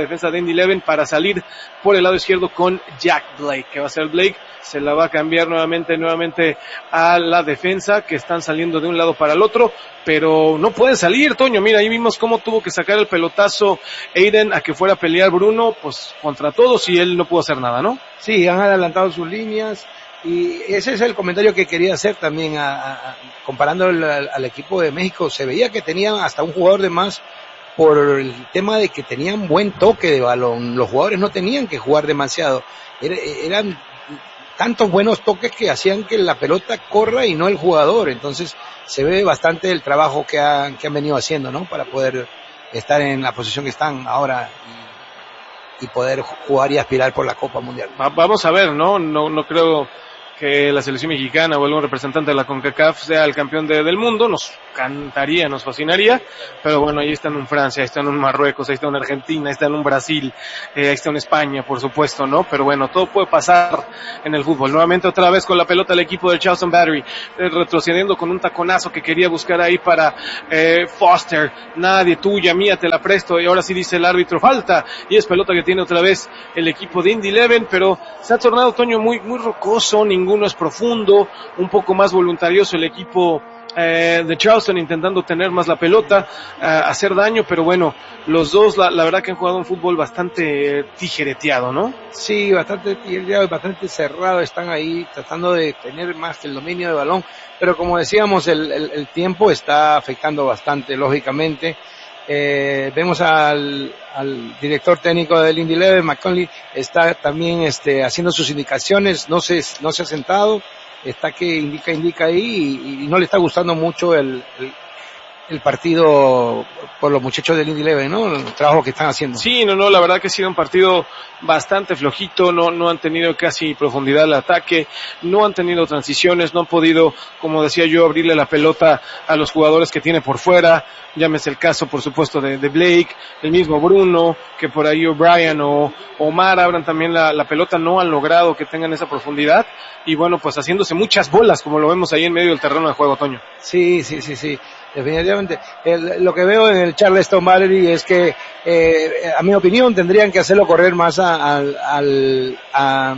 Indy Eleven para salir por el lado izquierdo con Jack Blake, que va a ser Blake, se la va a cambiar nuevamente, nuevamente a la defensa, que están saliendo de un lado para el otro, pero no pueden salir, Toño. Mira, ahí vimos cómo tuvo que sacar el pelotazo Aiden a que fuera a pelear Bruno, pues contra todos, y él no pudo hacer nada, ¿no? Sí, han adelantado sus líneas, y ese es el comentario que quería hacer también, a, a, comparando al, al equipo de México. Se veía que tenían hasta un jugador de más por el tema de que tenían buen toque de balón. Los jugadores no tenían que jugar demasiado, Era, eran tantos buenos toques que hacían que la pelota corra y no el jugador. Entonces se ve bastante el trabajo que han, que han venido haciendo, ¿no? Para poder estar en la posición que están ahora y, y poder jugar y aspirar por la Copa Mundial. Vamos a ver, ¿no? No, no creo que la selección mexicana o algún representante de la CONCACAF sea el campeón de, del mundo. Nos cantaría, nos fascinaría, pero bueno, ahí están en Francia, ahí están en Marruecos, ahí está en Argentina, ahí está en Brasil, eh, ahí está en España, por supuesto, ¿no? Pero bueno, todo puede pasar en el fútbol. Nuevamente otra vez con la pelota el equipo del Charleston Battery, eh, retrocediendo con un taconazo que quería buscar ahí para eh, Foster. Nadie, tuya, mía, te la presto, y ahora sí dice el árbitro, falta, y es pelota que tiene otra vez el equipo de Indy Eleven, pero se ha tornado, Toño, muy, muy rocoso, ninguno es profundo, un poco más voluntarioso el equipo Eh, de Charleston, intentando tener más la pelota, eh, hacer daño, pero bueno, los dos la, la verdad que han jugado un fútbol bastante eh, tijereteado, ¿no? Sí, bastante tijereteado, bastante cerrado, están ahí tratando de tener más el dominio de balón, pero como decíamos, el, el, el tiempo está afectando bastante, lógicamente. Eh, vemos al, al director técnico del Indy Eleven, McConley, está también este, haciendo sus indicaciones, no se, no se ha sentado, está que indica, indica ahí, y, y no le está gustando mucho el, el, el partido por los muchachos del Indy Eleven, ¿no? El trabajo que están haciendo. Sí, no, no, la verdad que ha sido un partido bastante flojito, no, no han tenido casi profundidad al ataque, no han tenido transiciones, no han podido, como decía yo, abrirle la pelota a los jugadores que tiene por fuera. Llámese el caso, por supuesto, de, de Blake, el mismo Bruno, que por ahí O'Brien o Omar abran también la, la pelota, no han logrado que tengan esa profundidad, y bueno, pues haciéndose muchas bolas, como lo vemos ahí en medio del terreno de juego, Toño. Sí, sí, sí, sí, definitivamente. El, lo que veo en el Charleston Battery es que, eh, a mi opinión, tendrían que hacerlo correr más a, al, al, a,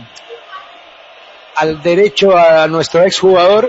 al derecho a nuestro exjugador,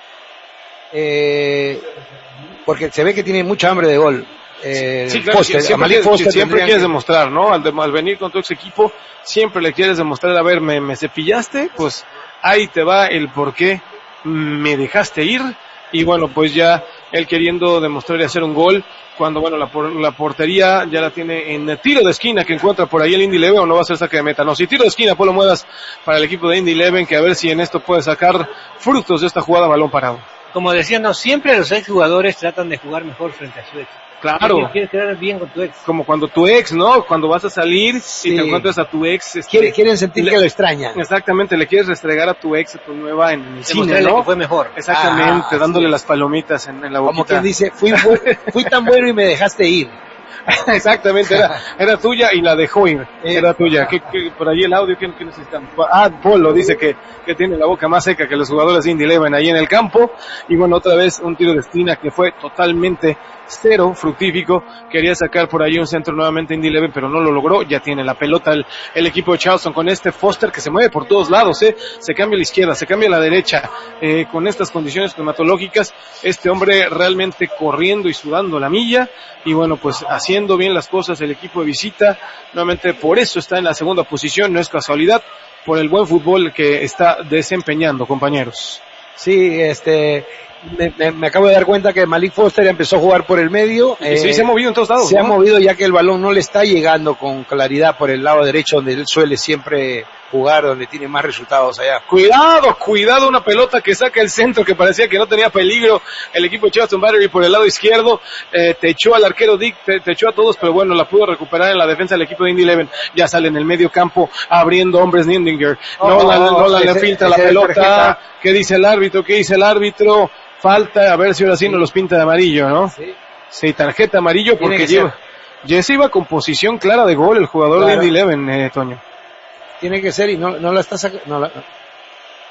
eh, porque se ve que tiene mucha hambre de gol. Eh, sí, claro, Foster, siempre, quieres, Foster siempre quieres que... demostrar, ¿no? Al, de, al venir con tu ex equipo, siempre le quieres demostrar, a ver, me, me cepillaste, pues ahí te va el por qué me dejaste ir, y bueno, pues ya él queriendo demostrar y hacer un gol, cuando bueno, la, por, la portería ya la tiene en tiro de esquina, que encuentra por ahí el Indy Eleven, o no va a ser saque de meta. No, si tiro de esquina, pues lo muevas para el equipo de Indy Eleven, que a ver si en esto puede sacar frutos de esta jugada balón parado. Como decía, no, siempre los exjugadores tratan de jugar mejor frente a su ex. Claro. Quieres quedar bien con tu ex. Como cuando tu ex, ¿no? Cuando vas a salir, sí, y te encuentras a tu ex. Este, Quiere, quieren sentir le, que lo extrañan. Exactamente, le quieres restregar a tu ex, a tu nueva en el cine, ¿no? Que fue mejor. Exactamente, ah, dándole sí. las palomitas en, en la boquita. Como quien dice, fui, fui tan bueno y me dejaste ir. Exactamente, era, era tuya y la dejó ir. Era tuya. ¿Qué, qué, por ahí el audio, ¿qué, qué necesitan? Ah, Polo dice que, que tiene la boca más seca que los jugadores de Indy Eleven ahí en el campo. Y bueno, otra vez un tiro de esquina que fue totalmente cero fructífico. Quería sacar por ahí un centro nuevamente Indy Eleven, pero no lo logró. Ya tiene la pelota el, el equipo de Charleston con este Foster que se mueve por todos lados, eh. Se cambia a la izquierda, se cambia a la derecha, eh, con estas condiciones climatológicas. Este hombre realmente corriendo y sudando la milla. Y bueno, pues haciendo bien las cosas el equipo de visita. Nuevamente por eso está en la segunda posición, no es casualidad, por el buen fútbol que está desempeñando, compañeros. Sí, este, me, me, me acabo de dar cuenta que Malik Foster empezó a jugar por el medio. Y eh, sí, se ha movido en todos lados. Se ¿no? ha movido ya que el balón no le está llegando con claridad por el lado derecho, donde él suele siempre jugar, donde tiene más resultados allá. Cuidado, cuidado, una pelota que saca el centro que parecía que no tenía peligro. El equipo de Charleston Battery por el lado izquierdo, eh, te echó al arquero Dick, te, te echó a todos, pero bueno, la pudo recuperar en la defensa del equipo de Indy Eleven. Ya sale en el medio campo abriendo hombres Nindinger. Oh, Nolan, oh, Nolan ese, le filtra la pelota. ¿Qué dice el árbitro? ¿Qué dice el árbitro? Falta, a ver si ahora sí, sí. nos los pinta de amarillo, ¿no? Sí, sí, tarjeta amarillo porque lleva. Jesse iba con posición clara de gol el jugador claro. de Indy Eleven, eh, Toño. Tiene que ser y no, no la está sacando. No la...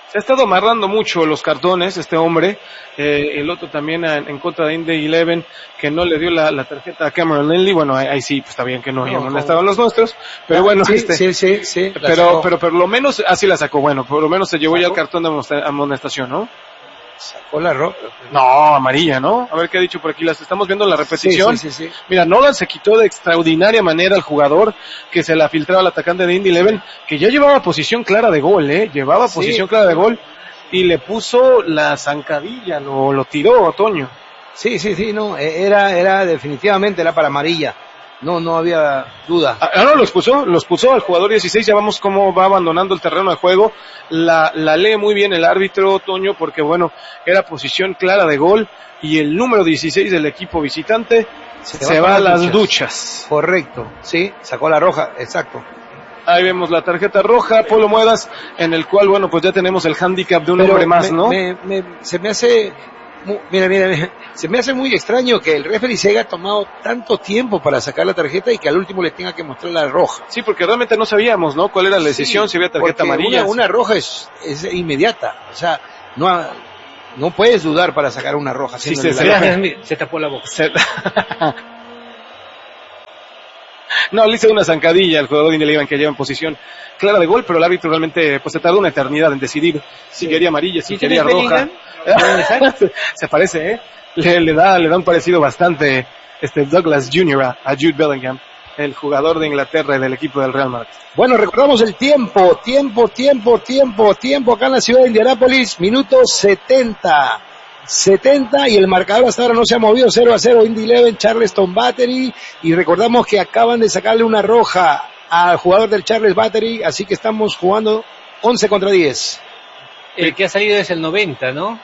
Se ha estado amarrando mucho los cartones este hombre, eh, el otro también en, en contra de Indy Eleven, que no le dio la, la tarjeta a Cameron Lindley. Bueno, ahí, ahí sí, pues está bien que no hayan no, molestado a los nuestros, pero bueno, sí, este, sí, sí, sí, pero, pero por lo menos así la sacó. Bueno, por lo menos se llevó ¿Sacó? ya el cartón de amonestación, ¿no? Sacó la roja. No, amarilla, ¿no? A ver qué ha dicho por aquí. Las estamos viendo en la repetición. Sí, sí, sí, sí. Mira, Nolan se quitó de extraordinaria manera al jugador que se la filtraba al atacante de Indy Eleven, que ya llevaba posición clara de gol, ¿eh? Llevaba sí. posición clara de gol y le puso la zancadilla, lo, lo tiró, Toño. Sí, sí, sí, no, era, era definitivamente era para amarilla. No, no había duda. Ah, no, lo expulsó, lo expulsó al jugador dieciséis, ya vamos cómo va abandonando el terreno de juego, la, la lee muy bien el árbitro, Toño, porque bueno, era posición clara de gol, y el número dieciséis del equipo visitante se, se va, va a las duchas. duchas. Correcto, sí, sacó la roja, exacto. Ahí vemos la tarjeta roja, Polo Muedas, en el cual, bueno, pues ya tenemos el hándicap de un Pero hombre más, me, ¿no? Me, me, se me hace... Mira, mira, mira, se me hace muy extraño que el referee se haya tomado tanto tiempo para sacar la tarjeta y que al último le tenga que mostrar la roja. Sí, porque realmente no sabíamos, ¿no? Cuál era la decisión, sí, si había tarjeta amarilla. Una, una roja es, es inmediata, o sea, no, no puedes dudar para sacar una roja. Sí, se, se, se tapó la boca. Se... No, le hice una zancadilla al jugador de Indy Eleven que lleva en posición clara de gol, pero el árbitro realmente pues se tardó una eternidad en decidir si sí. quería amarilla, si quería roja. Se parece, ¿eh? Le, le da le da un parecido bastante este Douglas junior a, a Jude Bellingham, el jugador de Inglaterra y del equipo del Real Madrid. Bueno, recordamos el tiempo, tiempo, tiempo, tiempo, tiempo acá en la ciudad de Indianápolis, minuto setenta. setenta y el marcador hasta ahora no se ha movido, cero a cero, Indy Eleven, Charleston Battery, y recordamos que acaban de sacarle una roja al jugador del Charles Battery, así que estamos jugando once contra diez. El que ha salido es el noventa, ¿no?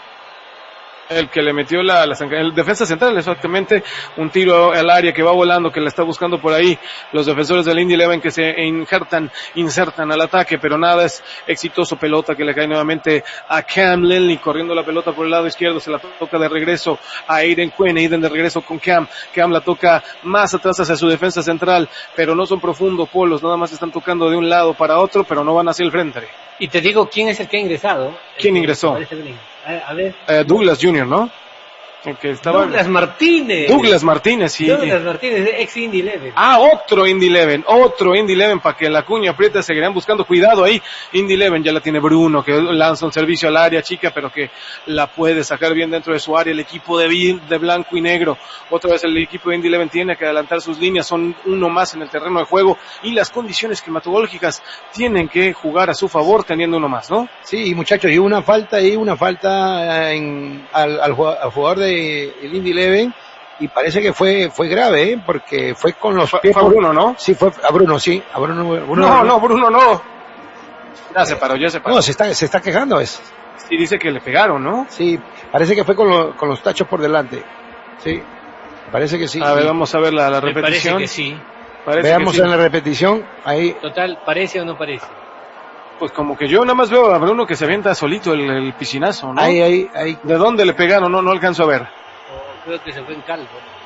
El que le metió la, la el defensa central, exactamente, un tiro al área que va volando, que la está buscando por ahí los defensores del Indy Eleven que se injertan, insertan al ataque, pero nada, es exitoso, pelota que le cae nuevamente a Cam Lindley, corriendo la pelota por el lado izquierdo, se la toca de regreso a Aiden Quinn, Aiden de regreso con Cam, Cam la toca más atrás hacia su defensa central, pero no son profundos polos, nada más están tocando de un lado para otro, pero no van hacia el frente. Y te digo, ¿quién es el que ha ingresado? ¿Quién ingresó? A, a ver. Eh, Douglas junior, ¿no? El que estaba... Douglas Martínez. Douglas Martínez, sí. Douglas Martínez, ex Indy Eleven. Ah, otro Indy Eleven, otro Indy Eleven para que la cuña aprieta, seguirán buscando. Cuidado ahí, Indy Eleven ya la tiene Bruno, que lanza un servicio al área chica, pero que la puede sacar bien dentro de su área. El equipo de, de blanco y negro, otra vez el equipo de Indy Eleven tiene que adelantar sus líneas, son uno más en el terreno de juego y las condiciones climatológicas tienen que jugar a su favor teniendo uno más, ¿no? Sí, muchachos, y una falta ahí, una falta en, al, al, al jugador de el Indy Eleven y parece que fue fue grave, ¿eh? Porque fue con los pies. Fue a Bruno, ¿no? Sí, fue a Bruno, sí. A Bruno, Bruno no, Bruno. no, Bruno no. Ya se paró, ya se paró. No, se está, se está quejando, es. Sí, dice que le pegaron, ¿no? Sí, parece que fue con, lo, con los tachos por delante. Sí, parece que sí. A ver, vamos a ver la, la repetición. Parece que sí. Parece Veamos que sí. En la repetición, ahí. Total, ¿parece o no parece? Pues como que yo nada más veo a Bruno que se avienta solito el, el piscinazo, ¿no? Ahí, ahí, ahí. ¿De dónde le pegaron? No, no alcanzo a ver. Oh, creo que se fue en calvo.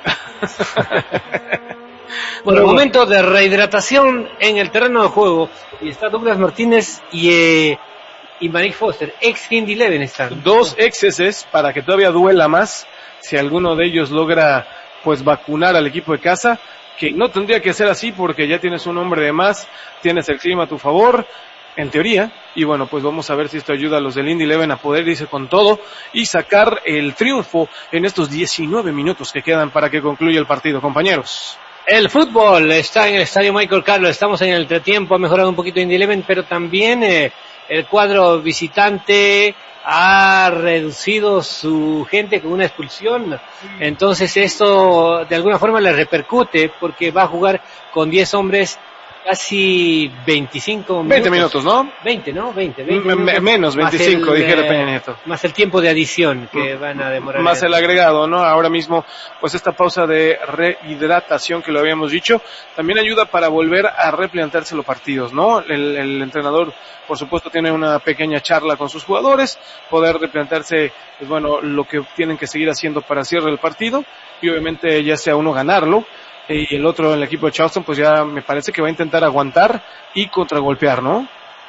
Bueno, el momento de rehidratación en el terreno de juego. Y está Douglas Martínez y, eh, y Malik Foster, ex Indy Eleven están. Dos exceses para que todavía duela más si alguno de ellos logra pues vacunar al equipo de casa, que no tendría que ser así porque ya tienes un hombre de más, tienes el clima a tu favor, en teoría, y bueno, pues vamos a ver si esto ayuda a los del Indy Eleven a poder irse con todo y sacar el triunfo en estos diecinueve minutos que quedan para que concluya el partido, compañeros. El fútbol está en el estadio Michael Carlos, estamos en el entretiempo, ha mejorado un poquito Indy Eleven, pero también eh, el cuadro visitante ha reducido su gente con una expulsión, entonces esto de alguna forma le repercute porque va a jugar con diez hombres casi veinticinco minutos. veinte minutos, ¿no? veinte, ¿no? veinte, veinte M- menos veinticinco, el, dijera Peña Nieto. Más el tiempo de adición que van a demorar. Más el agregado, ¿no? Ahora mismo, pues esta pausa de rehidratación que lo habíamos dicho, también ayuda para volver a replantearse los partidos, ¿no? El, el entrenador, por supuesto, tiene una pequeña charla con sus jugadores, poder replantearse, pues bueno, lo que tienen que seguir haciendo para cierre el partido, y obviamente ya sea uno ganarlo, y el otro, el equipo de Charleston, pues ya me parece que va a intentar aguantar y contragolpear, ¿no?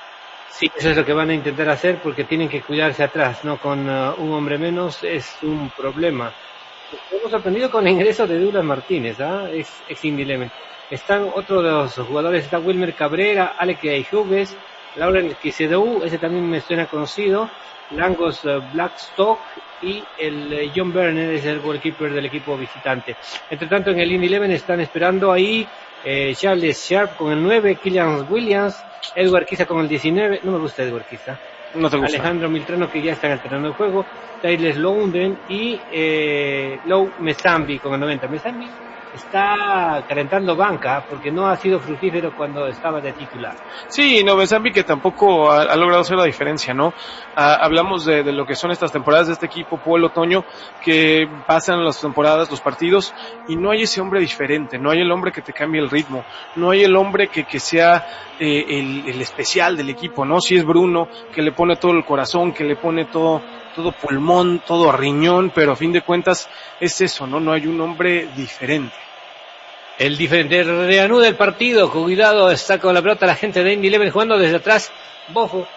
Sí, eso es lo que van a intentar hacer porque tienen que cuidarse atrás, ¿no? Con uh, un hombre menos es un problema. Hemos sorprendido con el ingreso de Douglas Martínez, ¿ah? ¿eh? Es, es Indeleven. Están otros de los jugadores, está Wilmer Cabrera, Alec Hughes, Lauren Kisedou, ese también me suena conocido, Langos uh, Blackstock y el uh, John Berner es el goalkeeper del equipo visitante. Entre tanto en el Indeleven están esperando ahí eh, Charles Sharp con el nueve, Killian Williams, Edward Kiza con el diecinueve, no me gusta Edward Kiza, no te gusta. Alejandro Miltrano que ya está en el terreno de juego, Tyler Lowden y eh, Lou Mesambi con el noventa. Mesambi está calentando banca porque no ha sido fructífero cuando estaba de titular. Sí, no, Mesambi que tampoco ha, ha logrado hacer la diferencia, ¿no? Ah, hablamos de, de lo que son estas temporadas de este equipo, Paul Otoño, que pasan las temporadas, los partidos, y no hay ese hombre diferente, no hay el hombre que te cambie el ritmo, no hay el hombre que, que sea eh, el, el especial del equipo, ¿no? Si es Bruno, que le pone todo el corazón, que le pone todo todo pulmón, todo riñón, pero a fin de cuentas es eso, ¿no? No hay un hombre diferente. El diferente reanuda el partido, cuidado, está con la pelota la gente de Indeleven jugando desde atrás, Bofo.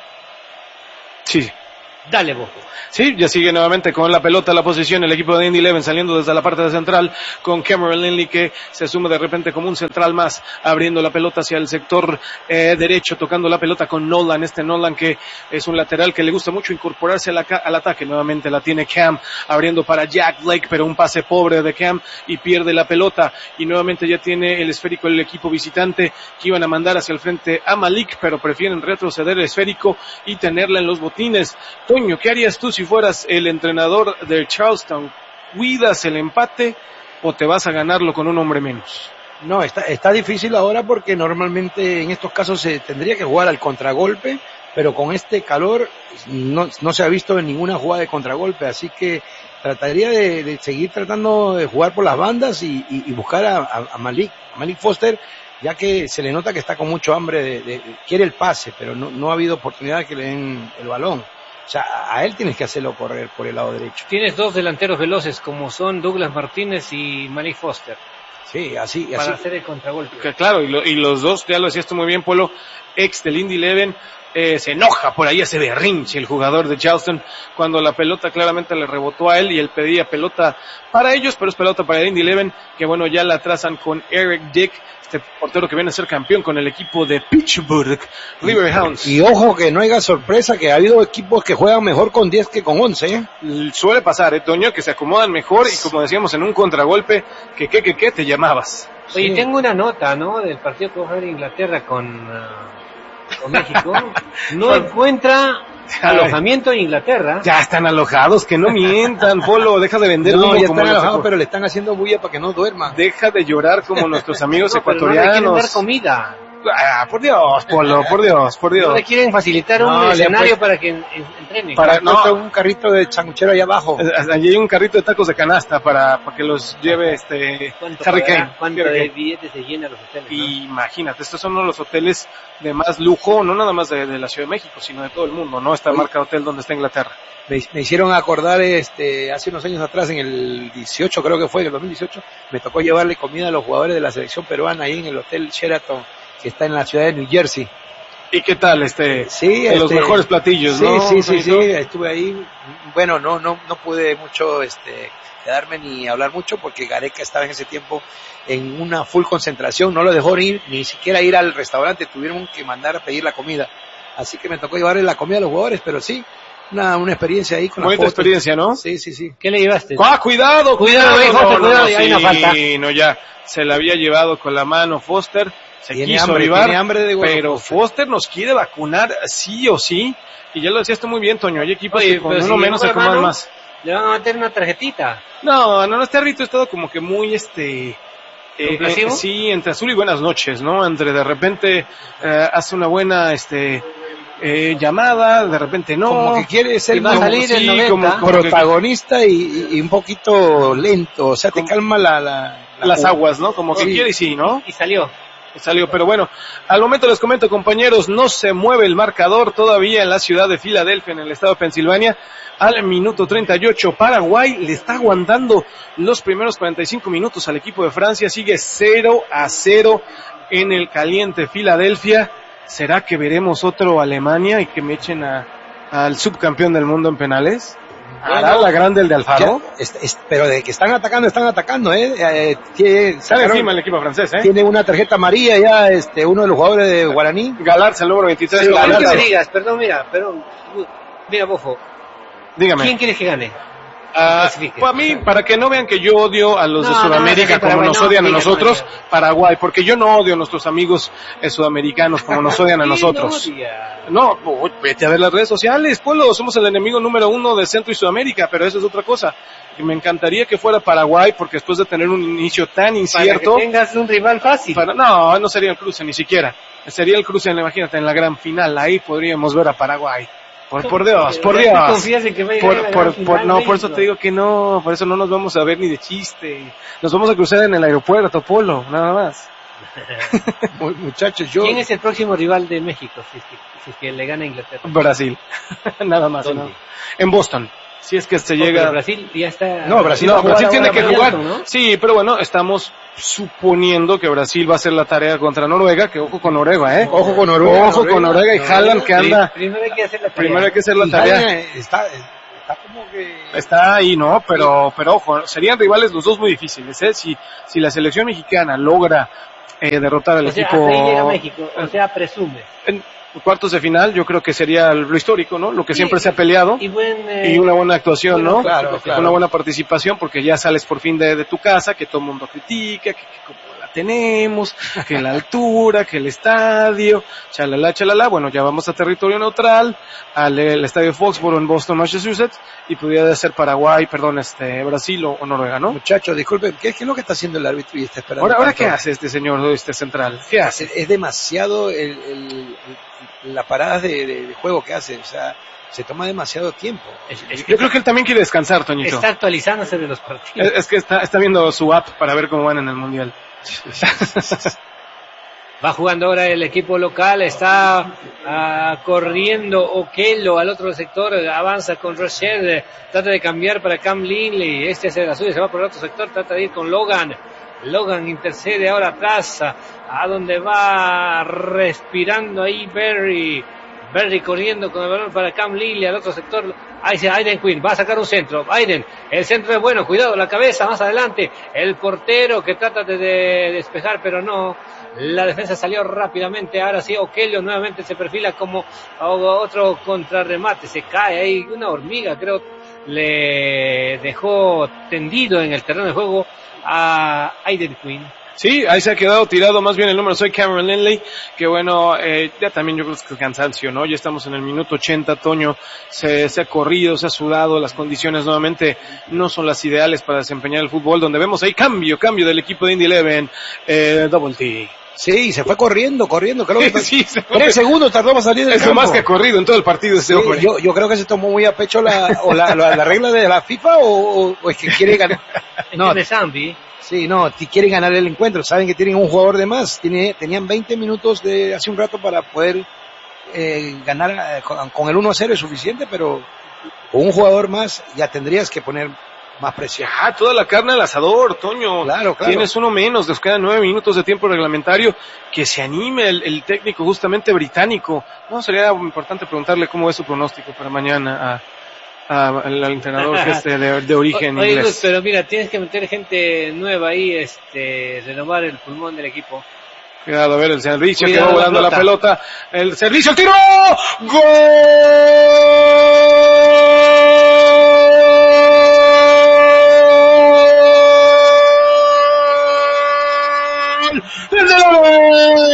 Sí. Dale, Bofo. Sí, ya sigue nuevamente con la pelota, la posición, el equipo de Indeleven saliendo desde la parte de central con Cameron Lindley que se asume de repente como un central más, abriendo la pelota hacia el sector eh, derecho, tocando la pelota con Nolan, este Nolan que es un lateral que le gusta mucho incorporarse al, al ataque, nuevamente la tiene Cam, abriendo para Jack Blake, pero un pase pobre de Cam y pierde la pelota, y nuevamente ya tiene el esférico el equipo visitante que iban a mandar hacia el frente a Malik, pero prefieren retroceder el esférico y tenerla en los botines. Toño, ¿qué harías tú si fueras el entrenador del Charleston? ¿Cuidas el empate o te vas a ganarlo con un hombre menos? No, está, está difícil ahora porque normalmente en estos casos se tendría que jugar al contragolpe, pero con este calor no, no se ha visto en ninguna jugada de contragolpe, así que trataría de, de seguir tratando de jugar por las bandas y, y, y buscar a, a, a Malik, a Malik Foster, ya que se le nota que está con mucho hambre, de, de, de quiere el pase, pero no, no ha habido oportunidad de que le den el balón. O sea, a él tienes que hacerlo correr por el lado derecho. Tienes dos delanteros veloces como son Douglas Martínez y Malik Foster. Sí, así, para así. hacer el contragolpe. Que, claro, y, lo, y los dos, ya lo decías tú muy bien, Polo, ex del Indeleven, eh, se enoja por ahí, ese berrinche el jugador de Charleston cuando la pelota claramente le rebotó a él y él pedía pelota para ellos, pero es pelota para el Indeleven, que bueno, ya la trazan con Eric Dick, este portero que viene a ser campeón con el equipo de Pittsburgh Riverhounds. Y, y ojo que no haya sorpresa, que ha habido equipos que juegan mejor con diez que con once, ¿eh? Suele pasar, ¿eh, Toño? Que se acomodan mejor y como decíamos en un contragolpe, que que que que te llamabas. Oye, Sí. tengo una nota, ¿no? Del partido que va a haber Inglaterra con, uh, con México. No encuentra alojamiento en Inglaterra. Ya están alojados, que no mientan, Polo, deja de vender No, humo ya como están los alojados, ecu- pero le están haciendo bulla para que no duerma. Deja de llorar como nuestros amigos No, pero no le quieren ecuatorianos. dar comida. Ah, por Dios, Polo, por Dios, por No Dios. le quieren facilitar No, un le han escenario puesto- para que en- en- entrenen. Para- Para no. no, un carrito de sanguchero allá abajo. Allí hay un carrito de tacos de canasta para, para que los lleve este ¿Cuánto, Harry pagará? Kane. ¿Cuánto Harry de Kane. billetes se llenan los hoteles? ¿no? Imagínate, estos son uno de los hoteles de más lujo, no nada más de, de la Ciudad de México, sino de todo el mundo, ¿no? Esta Oye. marca de hotel donde está Inglaterra. Me, me hicieron acordar, este, hace unos años atrás, en el dieciocho, creo que fue, en el dos mil dieciocho, me tocó llevarle comida a los jugadores de la selección peruana ahí en el Hotel Sheraton, que está en la ciudad de New Jersey. ¿Y qué tal este? Sí, de los este, mejores platillos, sí, ¿no? Sí, sí, sí, Toñito? estuve ahí. Bueno, no, no, no pude mucho, este, quedarme ni hablar mucho porque Gareca estaba en ese tiempo en una full concentración, no lo dejó ir, ni siquiera ir al restaurante, tuvieron que mandar a pedir la comida. Así que me tocó llevarle la comida a los jugadores, pero sí, una, una experiencia ahí con la Bonita experiencia, ¿no? Sí, sí, sí. ¿Qué le llevaste? ¡Ah, cuidado! Cuidado, ahí, Foster, cuidado, ya hay sí, una falta. no, ya se la había llevado con la mano Foster, se Tiene quiso hambre, avivar, tiene hambre de gordo, pero Foster. Foster nos quiere vacunar sí o sí, y ya lo decías tú muy bien, Toño, hay equipos Oye, que con pero uno si menos se llegó, acomodan hermano. más. Le van a meter una tarjetita. No, no, no, este árbitro ha estado como que muy, este... Eh, ¿Complacido? eh, sí, entre azul y buenas noches, ¿no? Entre de repente eh, hace una buena, este... Eh, llamada, de repente no. Como que quiere ser Y va a como- salir sí, el noventa. como- como que- protagonista y, y un poquito lento, o sea, te Como- calma la, la, la- las aguas, ¿no? Como que Sí. quiere y sí, ¿no? Y salió. Salió, pero bueno, al momento les comento, compañeros, no se mueve el marcador todavía en la ciudad de Filadelfia, en el estado de Pensilvania. Al minuto treinta y ocho, Paraguay le está aguantando los primeros cuarenta y cinco minutos al equipo de Francia, sigue cero a cero en el caliente Filadelfia. ¿será que veremos otro Alemania y que me echen a, al subcampeón del mundo en penales? ¿Hará Bueno, la grande el de Alfaro? Ya, es, es, pero de que están atacando, están atacando, ¿eh? eh tiene, Está encima el equipo francés, ¿eh? Tiene una tarjeta amarilla ya, este, uno de los jugadores de Guaraní. Galarza, el número veintitrés. Sí, Quiero que Galarza. me digas, perdón, mira, perdón. Mira, Bofo, Dígame. ¿quién quieres que gane? Ah, para mí, para que no vean que yo odio a los No, de no, Sudamérica no, como Paraguay, nos no, odian a diga, nosotros, no, Paraguay, porque yo no odio a nuestros amigos eh, sudamericanos como nos odian a nosotros. No, uy, vete a ver las redes sociales, Polo, somos el enemigo número uno de Centro y Sudamérica, pero eso es otra cosa. Y me encantaría que fuera Paraguay, porque después de tener un inicio tan incierto... Para que tengas un rival fácil. Para, no, no sería el cruce, ni siquiera. Sería el cruce, imagínate, en la gran final, ahí podríamos ver a Paraguay. Por, por Dios, por Dios. ¿Confías en que va a llegar Por, a la por, gran por, final, no, México? por eso te digo que no, por eso no nos vamos a ver ni de chiste. Nos vamos a cruzar en el aeropuerto, Polo, nada más. Muchachos, yo... ¿Quién es el próximo rival de México si es que, si es que le gana a Inglaterra? Brasil, nada más. ¿Dónde? ¿No? En Boston. Si es que se Oh, llega... pero Brasil ya está... No, Brasil No, va a jugar Brasil tiene ahora que mañana, jugar. ¿no? Sí, pero bueno, estamos suponiendo que Brasil va a hacer la tarea contra Noruega, que ojo con Noruega, ¿eh? Ojo con Noruega. Ojo con Noruega y Haaland que anda... Primero hay que hacer la tarea. Primero hay que hacer la Y tarea. Jaime Está, está como que... Está ahí, ¿no? Pero, pero ojo, serían rivales los dos muy difíciles, ¿eh? Si, si la selección mexicana logra eh, derrotar al O sea, equipo... hasta ahí llega México, o sea, presume. En cuartos de final, yo creo que sería lo histórico, ¿no? Lo que Y- siempre se ha peleado. Y, buen, eh, Y una buena actuación, ¿no? Claro, claro. Una buena participación porque ya sales por fin de, de tu casa, que todo el mundo critica, que, que como la tenemos, que la altura, que el estadio, chalala, chalala. Bueno, ya vamos a territorio neutral, al el estadio Foxborough en Boston, Massachusetts, y pudiera ser Paraguay, perdón, este, Brasil o, o Noruega, ¿no? Muchachos, disculpen, ¿qué, ¿qué es lo que está haciendo el árbitro y está esperando? Ahora, ahora tanto? ¿qué hace este señor, este central? ¿Qué hace? Es, es demasiado el, el, el, las paradas de, de, de juego que hace, o sea, se toma demasiado tiempo. es- es que Yo creo que él también quiere descansar, Toñito. está actualizándose de los partidos. Es, es que está, está viendo su app para ver cómo van en el mundial. Va jugando ahora el equipo local, está ah, corriendo Okello al otro sector, avanza con Rocher, eh, trata de cambiar para Cam Linley, este hace la suya, se va por el otro sector, trata de ir con Logan, Logan intercede ahora atrás, a, a donde va respirando ahí Berry, Berry corriendo con el balón para Cam Linley al otro sector, ahí se Aiden Quinn, va a sacar un centro, Aiden, el centro es bueno, cuidado, la cabeza más adelante, el portero que trata de, de despejar pero no, la defensa salió rápidamente, ahora sí Okello nuevamente se perfila como otro contrarremate, se cae ahí, una hormiga creo le dejó tendido en el terreno de juego a Aiden Quinn. Sí, ahí se ha quedado tirado más bien el número, soy Cameron Lindley, que bueno, eh, ya también yo creo que es cansancio, ¿no? Ya estamos en el minuto ochenta, Toño, se, se ha corrido, se ha sudado, las condiciones nuevamente no son las ideales para desempeñar el fútbol, donde vemos ahí cambio, cambio del equipo de Indy Eleven, eh, Double T. Sí, se fue corriendo, corriendo, creo que Sí, se fue. tres segundos tardó para salir del Es lo campo. más que ha corrido en todo el partido este Sí, hombre. yo, yo creo que se tomó muy a pecho la, o la, la, la regla de la FIFA o, o, o es que quiere ganar. No, de Zambi. sí, no, si quieren ganar el encuentro, saben que tienen un jugador de más, tiene, tenían veinte minutos de hace un rato para poder eh, ganar eh, con, con el uno a cero es suficiente, pero con un jugador más ya tendrías que poner más presión. Ah, toda la carne al asador, Toño. Claro, claro. Tienes uno menos, les quedan nueve minutos de tiempo reglamentario. Que se anime el, el técnico justamente británico. No, sería importante preguntarle cómo es su pronóstico para mañana a, a, al, al entrenador que es de, de, de origen Oye, inglés. Luz, pero mira, tienes que meter gente nueva ahí, este, renovar el pulmón del equipo. Cuidado, a ver, el servicio que Cuidado va la volando la pelota. pelota. El servicio, el tiro. ¡Gol!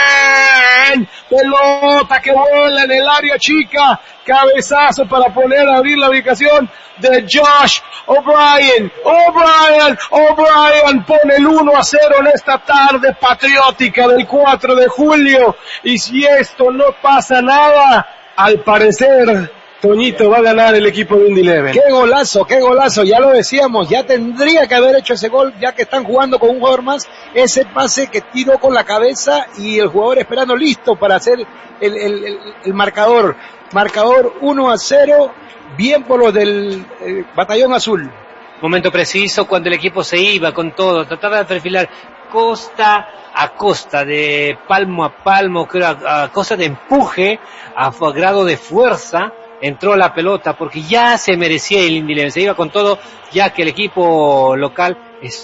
Pelota que vuela en el área chica. Cabezazo para poner a abrir la ubicación de Josh O'Brien. O'Brien, O'Brien pone el uno a cero en esta tarde patriótica del cuatro de julio. Y si esto no pasa nada, al parecer, Toñito va a ganar el equipo de Indy Eleven. Qué golazo, qué golazo, ya lo decíamos, ya tendría que haber hecho ese gol, ya que están jugando con un jugador más, ese pase que tiró con la cabeza y el jugador esperando listo para hacer el, el, el, el marcador. Marcador uno a cero, bien por los del eh, batallón azul. Momento preciso cuando el equipo se iba con todo, trataba de perfilar. costa a costa, de palmo a palmo, creo, a, a costa de empuje, a, a grado de fuerza, entró la pelota, porque ya se merecía el Indy Leven, se iba con todo, ya que el equipo local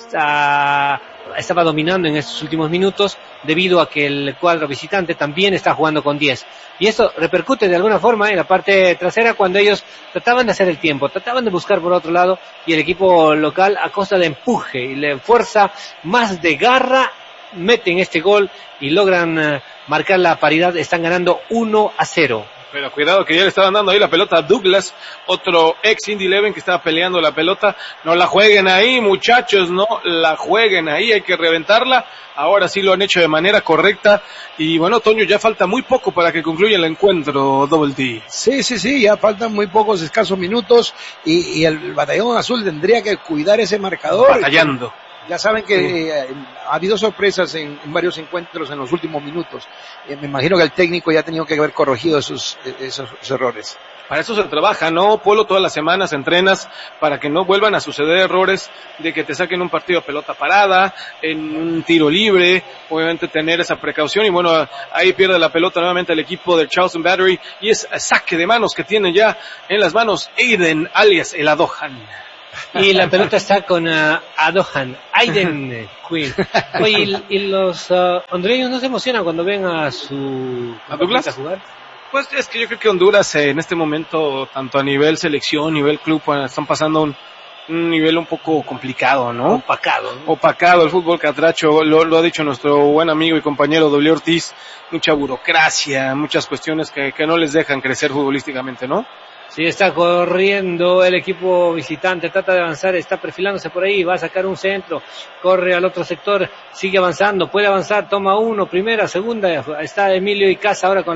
está, estaba dominando en estos últimos minutos, debido a que el cuadro visitante también está jugando con diez. Y esto repercute de alguna forma en la parte trasera, cuando ellos trataban de hacer el tiempo, trataban de buscar por otro lado, y el equipo local, a costa de empuje y de fuerza, más de garra, meten este gol y logran uh, marcar la paridad. Están ganando uno a cero. Pero cuidado, que ya le estaban dando ahí la pelota a Douglas, otro ex Indy Leven que estaba peleando la pelota. No la jueguen ahí, muchachos, no la jueguen ahí, hay que reventarla. Ahora sí lo han hecho de manera correcta. Y bueno, Toño, ya falta muy poco para que concluya el encuentro, Double D. Sí, sí, sí, ya faltan muy pocos escasos minutos y, y el Batallón Azul tendría que cuidar ese marcador. Batallando. Ya saben que sí. eh, ha habido sorpresas en, en varios encuentros en los últimos minutos. Eh, me imagino que el técnico ya ha tenido que haber corregido esos, esos, esos errores. Para eso se trabaja, ¿no, Polo? Todas las semanas entrenas para que no vuelvan a suceder errores de que te saquen un partido a pelota parada, en un tiro libre, obviamente tener esa precaución. Y bueno, ahí pierde la pelota nuevamente el equipo del Charleston Battery y es saque de manos que tiene ya en las manos Aiden, alias el Adohan. Y la pelota está con uh, Adohan, Aiden Quinn. Oye, y, y los uh, hondureños no se emocionan cuando ven a su ¿A Douglas a jugar. Pues es que yo creo que Honduras eh, en este momento, tanto a nivel selección, nivel club, pues, están pasando un, un nivel un poco complicado, ¿no? Opacado. ¿no? Opacado, el fútbol catracho, lo, lo ha dicho nuestro buen amigo y compañero W. Ortiz, mucha burocracia, muchas cuestiones que, que no les dejan crecer futbolísticamente, ¿no? Sí, está corriendo el equipo visitante, trata de avanzar, está perfilándose por ahí, va a sacar un centro, corre al otro sector, sigue avanzando, puede avanzar, toma uno, primera, segunda, está Emilio Icaza ahora con